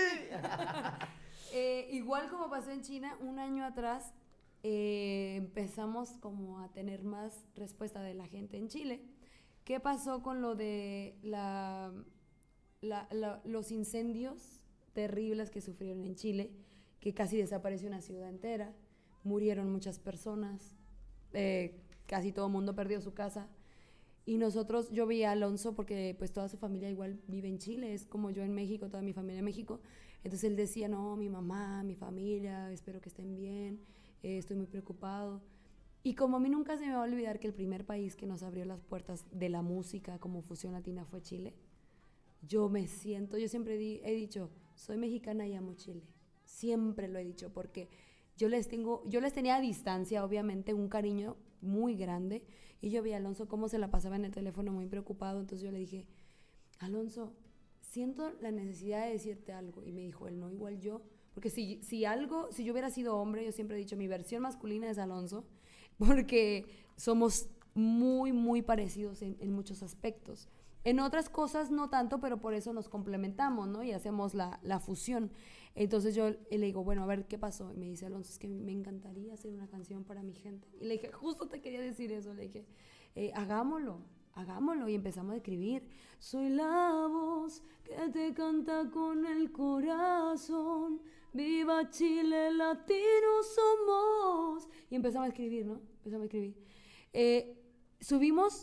¡Sí! Eh, igual como pasó en China, un año atrás eh, empezamos como a tener más respuesta de la gente en Chile. ¿Qué pasó con lo de la, la, la, los incendios terribles que sufrieron en Chile? Que casi desapareció una ciudad entera, murieron muchas personas, eh, casi todo el mundo perdió su casa. Y nosotros, yo vi a Alonso porque pues toda su familia igual vive en Chile, es como yo en México, toda mi familia en México. Entonces él decía, no, mi mamá, mi familia, espero que estén bien, eh, estoy muy preocupado. Y como a mí nunca se me va a olvidar que el primer país que nos abrió las puertas de la música como Fusión Latina fue Chile, yo me siento, yo siempre di, he dicho, soy mexicana y amo Chile. Siempre lo he dicho porque yo les, tengo, yo les tenía a distancia, obviamente, un cariño muy grande. Y yo vi a Alonso cómo se la pasaba en el teléfono muy preocupado. Entonces yo le dije, Alonso, siento la necesidad de decirte algo. Y me dijo él, no, igual yo. Porque si, si algo, si yo hubiera sido hombre, yo siempre he dicho, mi versión masculina es Alonso. Porque somos muy, muy parecidos en, en muchos aspectos. En otras cosas no tanto, pero por eso nos complementamos, ¿no? Y hacemos la, la fusión. Entonces yo le digo, bueno, a ver, ¿qué pasó? Y me dice, Alonso, es que me encantaría hacer una canción para mi gente. Y le dije, justo te quería decir eso. Le dije, eh, hagámoslo, hagámoslo. Y empezamos a escribir. Soy la voz que te canta con el corazón. Viva Chile, latinos somos. Y empezamos a escribir, ¿no? Empezamos a escribir. Eh, subimos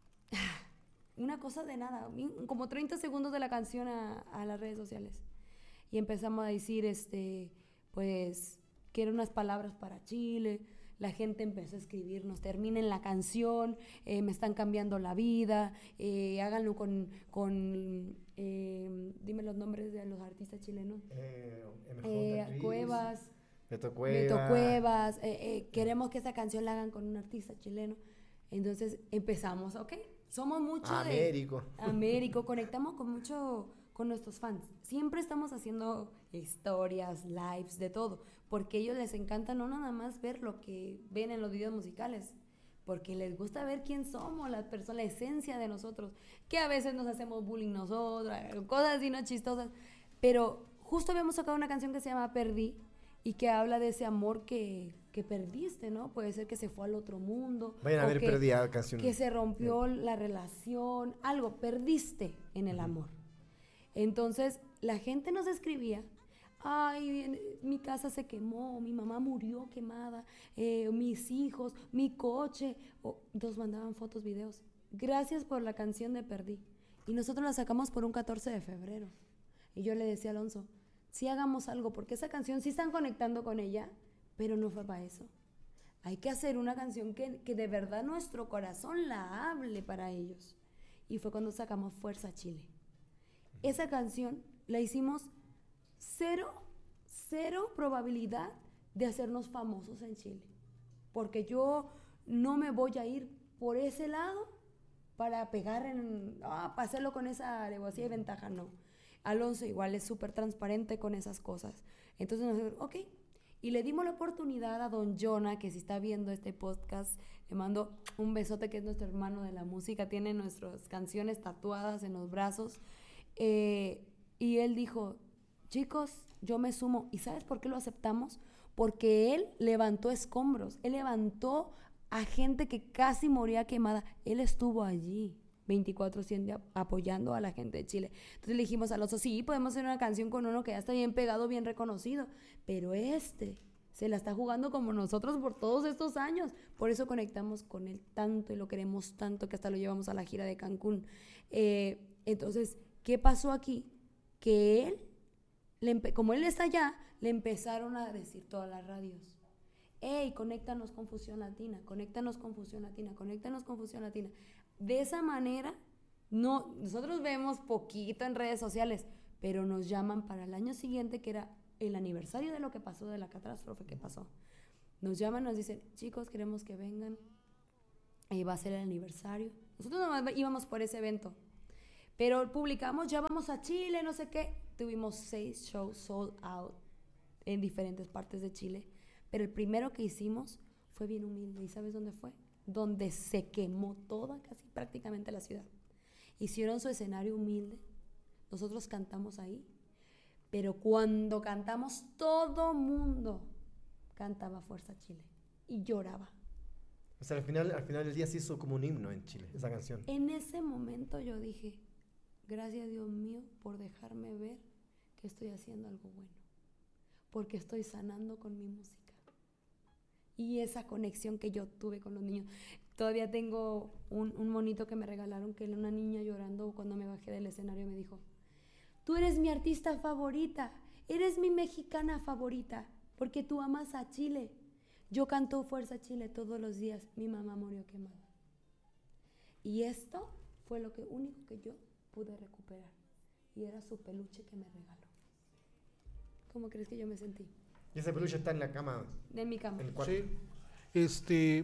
una cosa de nada, como treinta segundos de la canción a, a las redes sociales. Y empezamos a decir, este, pues, que eran unas palabras para Chile. La gente empezó a escribirnos, terminen la canción, eh, me están cambiando la vida, eh, háganlo con, con eh, dime los nombres de los artistas chilenos. Eh, Eh, Cuevas, Beto Cuevas. Beto Cuevas, eh, eh, queremos que esa canción la hagan con un artista chileno. Entonces empezamos, ok, somos mucho Américo. de... Américo. Conectamos con mucho... con nuestros fans. Siempre estamos haciendo historias, lives, de todo, porque a ellos les encanta no nada más ver lo que ven en los videos musicales, porque les gusta ver quién somos, las personas, la esencia de nosotros, que a veces nos hacemos bullying nosotros, cosas así no chistosas, pero justo habíamos sacado una canción que se llama Perdí, y que habla de ese amor que, que perdiste, ¿no? Puede ser que se fue al otro mundo. Vayan a ver que, Perdí, la canción. Que se rompió yeah. la relación, algo, perdiste en el uh-huh. amor. Entonces, la gente nos escribía, ay, mi casa se quemó, mi mamá murió quemada, eh, mis hijos, mi coche. Oh, nos mandaban fotos, videos. Gracias por la canción de Perdí. Y nosotros la sacamos por un catorce de febrero. Y yo le decía a Alonso, sí hagamos algo, porque esa canción sí están conectando con ella, pero no fue para eso. Hay que hacer una canción que, que de verdad nuestro corazón la hable para ellos. Y fue cuando sacamos Fuerza Chile. Esa canción la hicimos cero, cero probabilidad de hacernos famosos en Chile. Porque yo no me voy a ir por ese lado para pegar en, ah, para hacerlo con esa alevosía y ventaja, no. Alonso igual es súper transparente con esas cosas. Entonces nosotros, ok. Y le dimos la oportunidad a Don Jonah, que si está viendo este podcast, le mando un besote, que es nuestro hermano de la música, tiene nuestras canciones tatuadas en los brazos. Eh, y él dijo, chicos, yo me sumo. ¿Y sabes por qué lo aceptamos? Porque él levantó escombros, él levantó a gente que casi moría quemada. Él estuvo allí veinticuatro siete apoyando a la gente de Chile. Entonces le dijimos a Alonso, sí, podemos hacer una canción con uno que ya está bien pegado, bien reconocido, pero este se la está jugando como nosotros por todos estos años. Por eso conectamos con él tanto y lo queremos tanto que hasta lo llevamos a la gira de Cancún. Eh, entonces, ¿qué pasó aquí? Que él, le empe- como él está allá, le empezaron a decir todas las radios, hey, conéctanos con Fusión Latina, conéctanos con Fusión Latina, conéctanos con Fusión Latina. De esa manera No, nosotros vemos poquito en redes sociales, pero nos llaman para el año siguiente, que era el aniversario de lo que pasó, de la catástrofe que pasó. Nos llaman, nos dicen, chicos, queremos que vengan, eh, va a ser el aniversario. Nosotros nomás íbamos por ese evento, pero publicamos, ya vamos a Chile, no sé qué. Tuvimos seis shows sold out en diferentes partes de Chile, pero el primero que hicimos fue bien humilde. ¿Y sabes dónde fue? Donde se quemó toda, casi prácticamente la ciudad. Hicieron su escenario humilde, nosotros cantamos ahí, pero cuando cantamos todo mundo cantaba Fuerza Chile y lloraba. O sea, al final, al final del día se hizo como un himno en Chile, esa canción. En ese momento yo dije, gracias Dios mío por dejarme ver que estoy haciendo algo bueno, porque estoy sanando con mi música. Y esa conexión que yo tuve con los niños. Todavía tengo un, un monito que me regalaron, que era una niña llorando cuando me bajé del escenario y me dijo, tú eres mi artista favorita, eres mi mexicana favorita, porque tú amas a Chile. Yo canto Fuerza Chile todos los días, mi mamá murió quemada. Y esto fue lo que, único que yo pude recuperar. Y era su peluche que me regaló. ¿Cómo crees que yo me sentí? Y ese peluche está en la cama. En mi cama. En el cuarto. Sí. Este,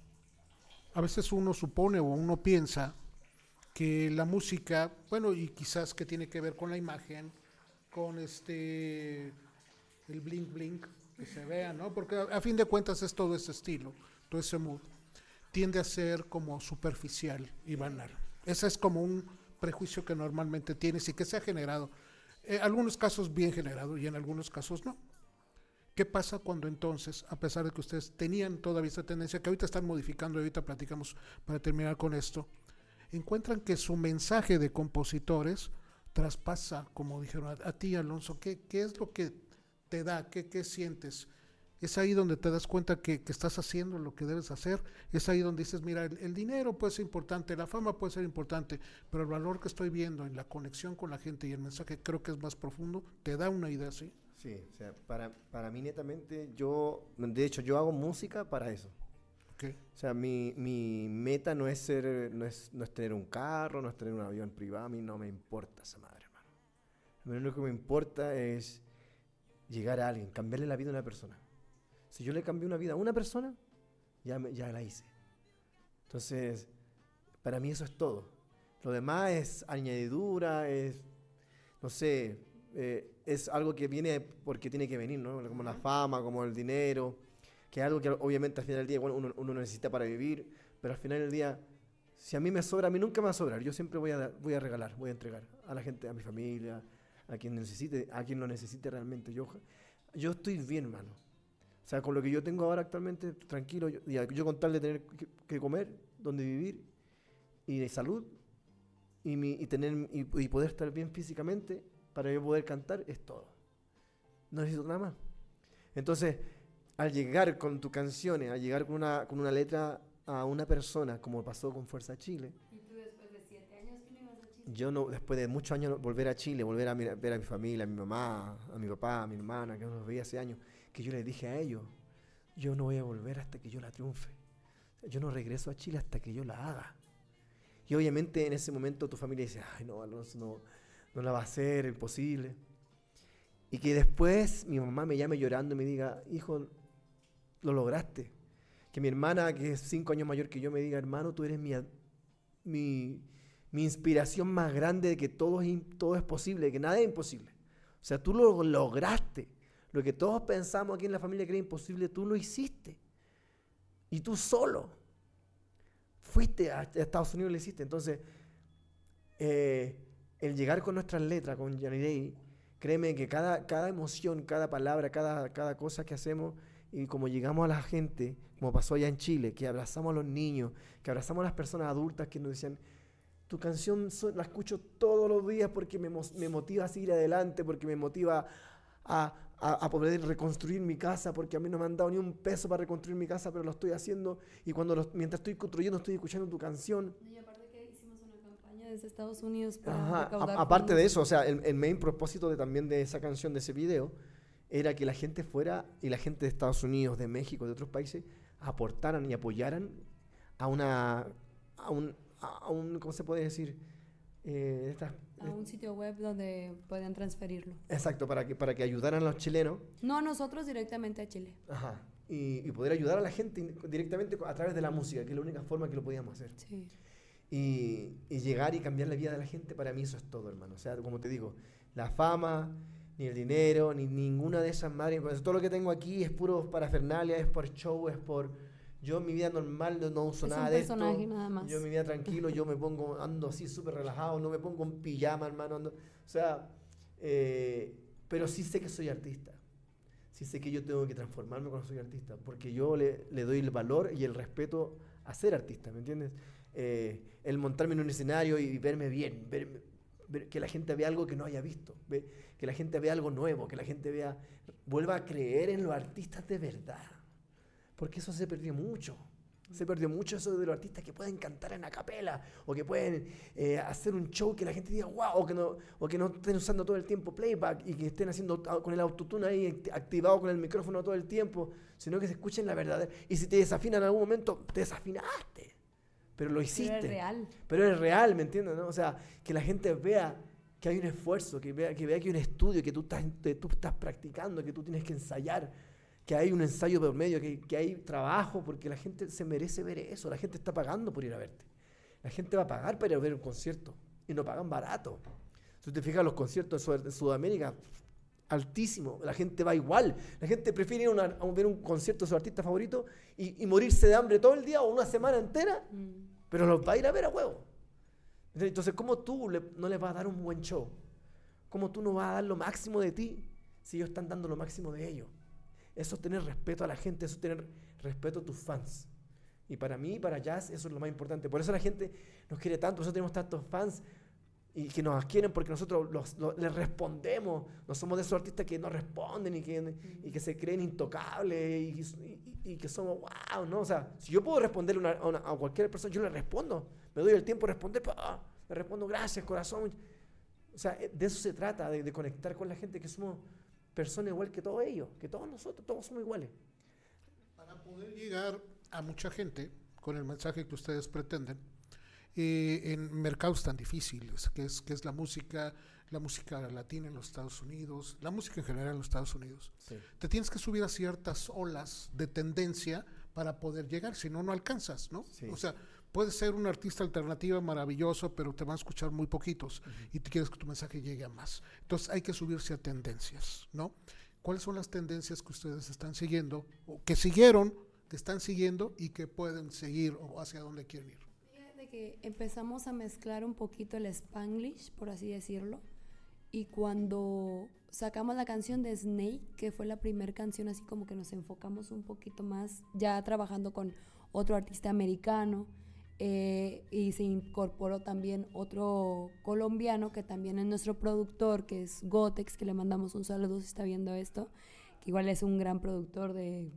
a veces uno supone o uno piensa que la música, bueno, y quizás que tiene que ver con la imagen, con este, el blink blink, que se vea, ¿no? Porque a, a fin de cuentas es todo ese estilo, todo ese mood, tiende a ser como superficial y banal. Ese es como un prejuicio que normalmente tienes y que se ha generado, en algunos casos bien generado y en algunos casos no. ¿Qué pasa cuando entonces, a pesar de que ustedes tenían todavía esta tendencia, que ahorita están modificando, y ahorita platicamos para terminar con esto, encuentran que su mensaje de compositores traspasa, como dijeron, a, a ti, Alonso? ¿Qué, qué es lo que te da? ¿Qué, qué sientes? Es ahí donde te das cuenta que, que estás haciendo lo que debes hacer. Es ahí donde dices, mira, el, el dinero puede ser importante, la fama puede ser importante, pero el valor que estoy viendo en la conexión con la gente y el mensaje creo que es más profundo. ¿Te da una idea así? Sí, o sea, para, para mí netamente, yo, de hecho, yo hago música para eso. Okay. O sea, mi, mi meta no es ser, no es, no es tener un carro, no es tener un avión privado, a mí no me importa esa madre, hermano. A mí lo único que me importa es llegar a alguien, cambiarle la vida a una persona. Si yo le cambié una vida a una persona, ya, me, ya la hice. Entonces, para mí eso es todo. Lo demás es añadidura, es, no sé, eh, es algo que viene porque tiene que venir, ¿no? Como la fama, como el dinero, que es algo que obviamente al final del día bueno, uno, uno necesita para vivir, pero al final del día, si a mí me sobra, a mí nunca me va a sobrar. Yo siempre voy a, voy a regalar, voy a entregar a la gente, a mi familia, a quien necesite, a quien lo necesite realmente. Yo, yo estoy bien, hermano. O sea, con lo que yo tengo ahora actualmente, tranquilo, yo, yo con tal de tener que, que comer, donde vivir, y de salud, y, mi, y, tener, y, y poder estar bien físicamente, para yo poder cantar, es todo. No necesito nada más. Entonces, al llegar con tus canciones, al llegar con una, con una letra a una persona, como pasó con Fuerza Chile. ¿Y tú después de siete años que no ibas a Chile? Yo no, después de muchos años volver a Chile, volver a mi, ver a mi familia, a mi mamá, a mi papá, a mi hermana, que no los veía hace años, que yo les dije a ellos, yo no voy a volver hasta que yo la triunfe. Yo no regreso a Chile hasta que yo la haga. Y obviamente en ese momento tu familia dice, ay no, Alonso, no, no la va a hacer, es imposible. Y que después mi mamá me llame llorando y me diga, hijo, lo lograste. Que mi hermana, que es cinco años mayor que yo, me diga, hermano, tú eres mi, mi, mi inspiración más grande de que todo es, todo es posible, de que nada es imposible. O sea, tú lo lograste. Lo que todos pensamos aquí en la familia que era imposible, tú lo hiciste. Y tú solo fuiste a Estados Unidos y lo hiciste. Entonces, eh, el llegar con nuestras letras, con Yanirey, créeme que cada, cada emoción, cada palabra, cada, cada cosa que hacemos, y como llegamos a la gente, como pasó allá en Chile, que abrazamos a los niños, que abrazamos a las personas adultas que nos decían, tu canción so, la escucho todos los días porque me, me motiva a seguir adelante, porque me motiva a, a, a poder reconstruir mi casa, porque a mí no me han dado ni un peso para reconstruir mi casa, pero lo estoy haciendo, y cuando los, mientras estoy construyendo estoy escuchando tu canción. Y aparte que hicimos una campaña desde Estados Unidos para Ajá, recaudar a, aparte fondos. de eso, o sea, el, el main propósito de, también de esa canción, de ese video, era que la gente fuera, y la gente de Estados Unidos, de México, de otros países, aportaran y apoyaran a una, a un, a un ¿cómo se puede decir? eh, estas, A un sitio web donde puedan transferirlo. exacto, para que, para que ayudaran a los chilenos. No a nosotros, directamente a Chile. Ajá. Y, y poder ayudar a la gente in- directamente a través de la música, que es la única forma que lo podíamos hacer. Sí. Y, y llegar y cambiar la vida de la gente, para mí eso es todo, hermano. O sea, como te digo, la fama, ni el dinero, ni ninguna de esas madres. Pues todo lo que tengo aquí es puro parafernalia, es por show, es por... Yo en mi vida normal no, no uso Es nada un de esto. personaje nada más. Yo en mi vida tranquilo, yo me pongo, ando así súper relajado, no me pongo en pijama, hermano. ando- o sea, eh, pero sí sé que soy artista. Sí sé que yo tengo que transformarme cuando soy artista, porque yo le, le doy el valor y el respeto a ser artista, ¿me entiendes? Eh, el montarme en un escenario y verme bien, verme- ver- que la gente vea algo que no haya visto, ve- que la gente vea algo nuevo, que la gente vea, vuelva a creer en los artistas de verdad, porque eso se perdió mucho. Se perdió mucho eso de los artistas que pueden cantar en acapela o que pueden eh, hacer un show que la gente diga wow, o que, no, o que no estén usando todo el tiempo playback y que estén haciendo au- con el autotune ahí act- activado con el micrófono todo el tiempo, sino que se escuchen la verdad. Y si te desafinan en algún momento, te desafinaste, pero lo hiciste. Pero es real. Pero es real, ¿me entiendes? ¿No? O sea, que la gente vea que hay un esfuerzo, que vea que, vea que hay un estudio, que tú estás, que tú estás practicando, que tú tienes que ensayar, que hay un ensayo por medio, que, que hay trabajo, porque la gente se merece ver eso, la gente está pagando por ir a verte. La gente va a pagar para ir a ver un concierto y no pagan barato. Si te fijas, los conciertos en Sud- en Sudamérica, altísimo, la gente va igual. La gente prefiere ir a, una- a ver un concierto de su artista favorito y, y morirse de hambre todo el día o una semana entera, Mm. pero los va a ir a ver a huevo. Entonces, ¿cómo tú le- no les vas a dar un buen show? ¿Cómo tú no vas a dar lo máximo de ti si ellos están dando lo máximo de ellos? Eso es tener respeto a la gente, eso es tener respeto a tus fans. Y para mí, para Jazz, eso es lo más importante. Por eso la gente nos quiere tanto, por eso tenemos tantos fans y que nos quieren porque nosotros los- los- les respondemos. No somos de esos artistas que no responden y que, y que se creen intocables y, y- y que somos wow, ¿no? O sea, si yo puedo responderle una- a, una- a cualquier persona, yo le respondo. Me doy el tiempo de responder, pero, ah, le respondo gracias, corazón. O sea, de eso se trata, de, de conectar con la gente, que somos personas igual que todos ellos, que todos nosotros, todos somos iguales. Para poder llegar a mucha gente con el mensaje que ustedes pretenden, eh, en mercados tan difíciles, que es, que es la música, la música latina en los Estados Unidos, la música en general en los Estados Unidos, Sí. te tienes que subir a ciertas olas de tendencia para poder llegar, si no, no alcanzas, ¿no? Sí. O sea, puedes ser un artista alternativo maravilloso, pero te van a escuchar muy poquitos y te quieres que tu mensaje llegue a más. Entonces hay que subirse a tendencias, ¿no? ¿Cuáles son las tendencias que ustedes están siguiendo, o que siguieron, que están siguiendo y que pueden seguir o hacia dónde quieren ir? Fíjate que empezamos a mezclar un poquito el Spanglish, por así decirlo, y cuando sacamos la canción de Snake, que fue la primera canción así como que nos enfocamos un poquito más, ya trabajando con otro artista americano, eh, y se incorporó también otro colombiano que también es nuestro productor, que es Gotex, que le mandamos un saludo si está viendo esto, que igual es un gran productor de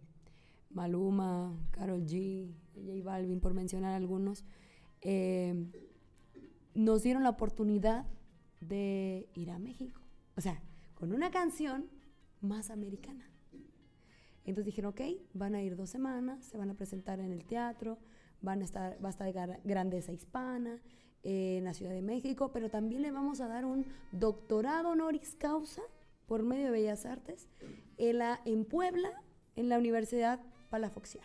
Maluma, Karol G, J Balvin, por mencionar algunos. Eh, nos dieron la oportunidad de ir a México, o sea, con una canción más americana. Entonces dijeron, ok, van a ir dos semanas, se van a presentar en el teatro, van a estar, va a estar Gar- Grandeza Hispana eh, en la Ciudad de México, pero también le vamos a dar un doctorado honoris causa por medio de Bellas Artes en, la, en Puebla, en la Universidad Palafoxiana.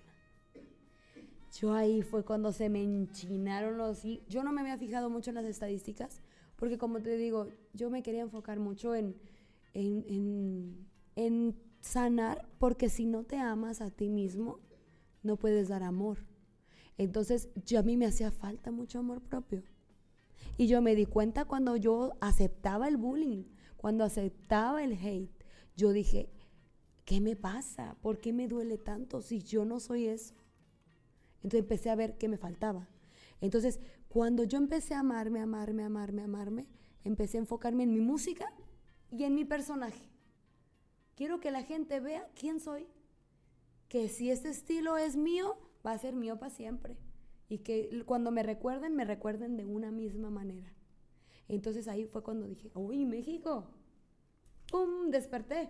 Yo ahí fue cuando se me enchinaron los... y yo no me había fijado mucho en las estadísticas, porque como te digo, yo me quería enfocar mucho en, en, en, en sanar, porque si no te amas a ti mismo, no puedes dar amor. Entonces, yo a mí me hacía falta mucho amor propio. Y yo me di cuenta cuando yo aceptaba el bullying, cuando aceptaba el hate. Yo dije, ¿qué me pasa? ¿Por qué me duele tanto si yo no soy eso? Entonces empecé a ver qué me faltaba. Entonces, cuando yo empecé a amarme, amarme, amarme, amarme, empecé a enfocarme en mi música y en mi personaje. Quiero que la gente vea quién soy, que si este estilo es mío, va a ser mío para siempre. Y que cuando me recuerden, me recuerden de una misma manera. Entonces ahí fue cuando dije, uy, México, ¡pum!, desperté.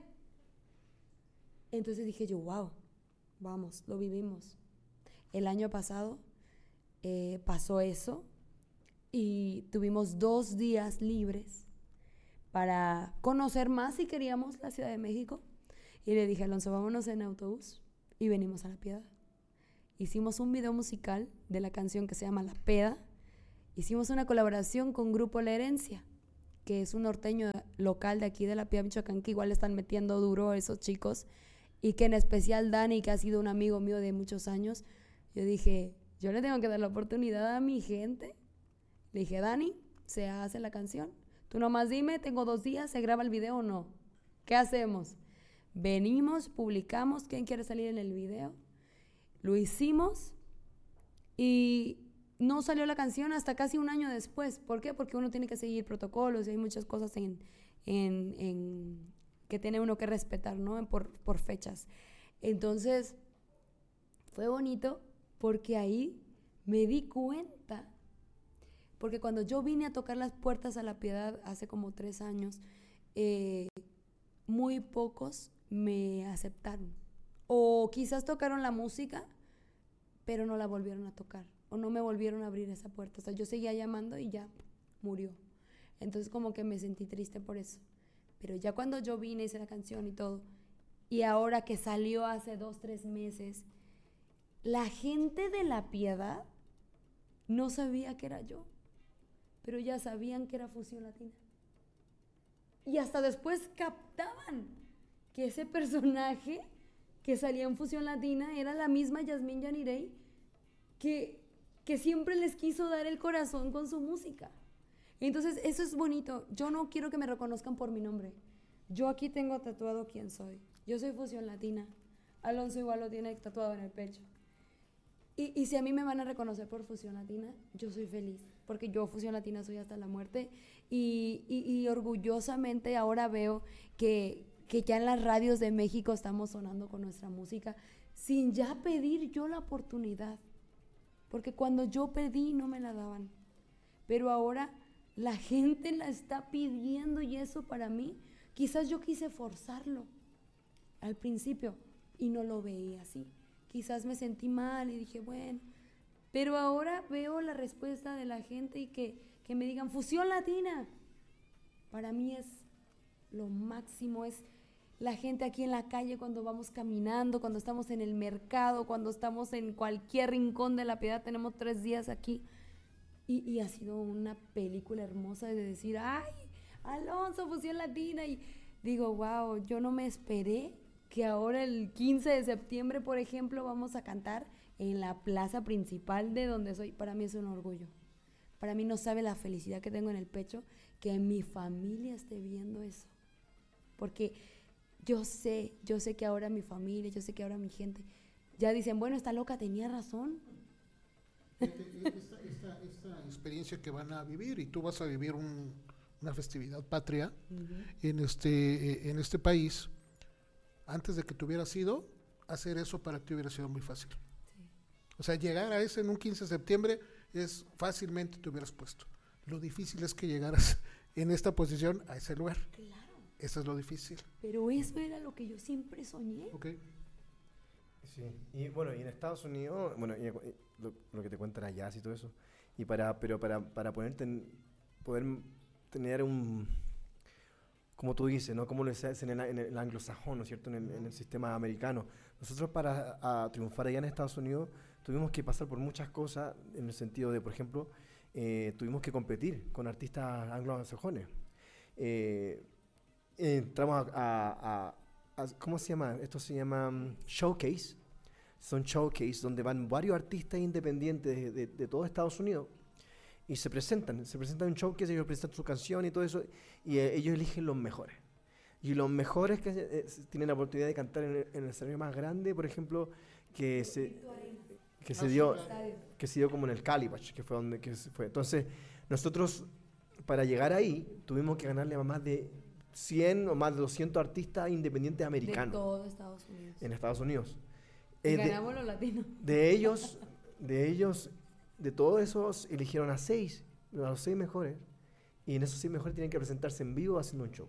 Entonces dije yo, wow, vamos, lo vivimos. El año pasado eh, pasó eso y tuvimos dos días libres para conocer más si queríamos la Ciudad de México. Y le dije, Alonso, vámonos en autobús y venimos a La Piedad. Hicimos un video musical de la canción que se llama La Peda. Hicimos una colaboración con Grupo La Herencia, que es un norteño local de aquí de La Piedad, Michoacán, que igual están metiendo duro a esos chicos, y que en especial Dani, que ha sido un amigo mío de muchos años, yo dije, yo le tengo que dar la oportunidad a mi gente. Le dije, Dani, se hace la canción. Tú nomás dime, tengo dos días, ¿se graba el video o no? ¿Qué hacemos? Venimos, publicamos, ¿quién quiere salir en el video? Lo hicimos y no salió la canción hasta casi un año después. ¿Por qué? Porque uno tiene que seguir protocolos y hay muchas cosas en, en, en que tiene uno que respetar, ¿no? Por, por fechas. Entonces, fue bonito porque ahí me di cuenta. Porque cuando yo vine a tocar las puertas a La Piedad hace como tres años, eh, muy pocos me aceptaron. O quizás tocaron la música, pero no la volvieron a tocar. O no me volvieron a abrir esa puerta. O sea, yo seguía llamando y ya murió. Entonces como que me sentí triste por eso. Pero ya cuando yo vine, hice la canción y todo, y ahora que salió hace dos, tres meses, la gente de La Piedad no sabía que era yo, pero ya sabían que era Fusión Latina. Y hasta después captaban que ese personaje que salía en Fusión Latina era la misma Yasmín Yanirey que, que siempre les quiso dar el corazón con su música. Entonces eso es bonito. Yo no quiero que me reconozcan por mi nombre. Yo aquí tengo tatuado quién soy. Yo soy Fusión Latina. Alonso igual lo tiene tatuado en el pecho. Y, y si a mí me van a reconocer por Fusión Latina, yo soy feliz, porque yo Fusión Latina soy hasta la muerte. Y, y, y orgullosamente ahora veo que, que ya en las radios de México estamos sonando con nuestra música sin ya pedir yo la oportunidad. Porque cuando yo pedí no me la daban. Pero ahora la gente la está pidiendo y eso para mí, quizás yo quise forzarlo al principio y no lo veía así. Quizás me sentí mal y dije, bueno, pero ahora veo la respuesta de la gente y que, que me digan Fusión Latina. Para mí es lo máximo, es la gente aquí en la calle cuando vamos caminando, cuando estamos en el mercado, cuando estamos en cualquier rincón de La Piedad, tenemos tres días aquí. Y, y ha sido una película hermosa de decir, ay, Alonso, Fusión Latina. Y digo, wow, yo no me esperé que ahora el quince de septiembre, por ejemplo, vamos a cantar en la plaza principal de donde soy. Para mí es un orgullo. Para mí no sabe la felicidad que tengo en el pecho que mi familia esté viendo eso. Porque yo sé, yo sé que ahora mi familia, yo sé que ahora mi gente ya dicen, bueno, esta loca tenía razón. Esta, esta, esta experiencia que van a vivir, y tú vas a vivir un, una festividad patria uh-huh. en, este, en este país. Antes de que tú hubieras ido, hacer eso para ti hubiera sido muy fácil. Sí. O sea, llegar a ese en un quince de septiembre es fácilmente te hubieras puesto. Lo difícil es que llegaras en esta posición a ese lugar. Claro. Eso es lo difícil. Pero eso era lo que yo siempre soñé. Okay. Sí, y bueno, y en Estados Unidos, bueno, y, y lo, lo que te cuentan allá y todo eso, y para, pero para, para poder, ten, poder tener un, como tú dices, ¿no? Como lo es en el, en el anglosajón, ¿no es cierto? En el, en el sistema americano. Nosotros para a, triunfar allá en Estados Unidos tuvimos que pasar por muchas cosas, en el sentido de, por ejemplo, eh, tuvimos que competir con artistas anglosajones. Eh, entramos a, a, a ¿cómo se llama? Esto se llama um, showcase. Son showcase donde van varios artistas independientes de, de, de todo Estados Unidos y se presentan, se presentan en showcase, ellos presentan su canción y todo eso, y eh, ellos eligen los mejores. Y los mejores que eh, tienen la oportunidad de cantar en el, en el escenario más grande, por ejemplo, que se, que se dio, que se dio como en el Calibash, que fue donde que se fue. Entonces, nosotros para llegar ahí tuvimos que ganarle a más de cien o más de doscientos artistas independientes americanos. De todo Estados Unidos. En Estados Unidos. Eh, Ganamos de, los latinos. De ellos, de ellos, de todos esos, eligieron a seis, a los seis mejores. Y en esos seis mejores tienen que presentarse en vivo haciendo un show.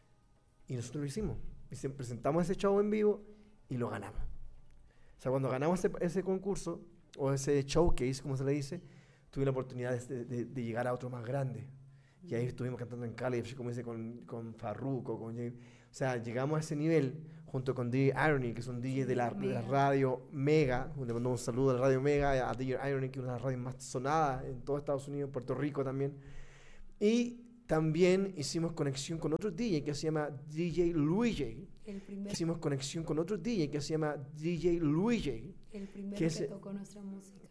Y nosotros lo hicimos. Y presentamos ese show en vivo y lo ganamos. O sea, cuando ganamos ese, ese concurso, o ese showcase, como se le dice, tuve la oportunidad de, de, de llegar a otro más grande. Y ahí estuvimos cantando en Cali, como dice, con, con Farruko, con Jay. O sea, llegamos a ese nivel junto con D J Irony, que es un D J de la, de la radio Mega. Le mando un saludo a la radio Mega, a D J Irony, que es una de las radios más sonadas en todo Estados Unidos, Puerto Rico también. Y también hicimos conexión con otro D J que se llama D J Luigi. El primer, Hicimos conexión con otro D J que se llama D J Luigi. el primero que que, es- tocó nuestra música.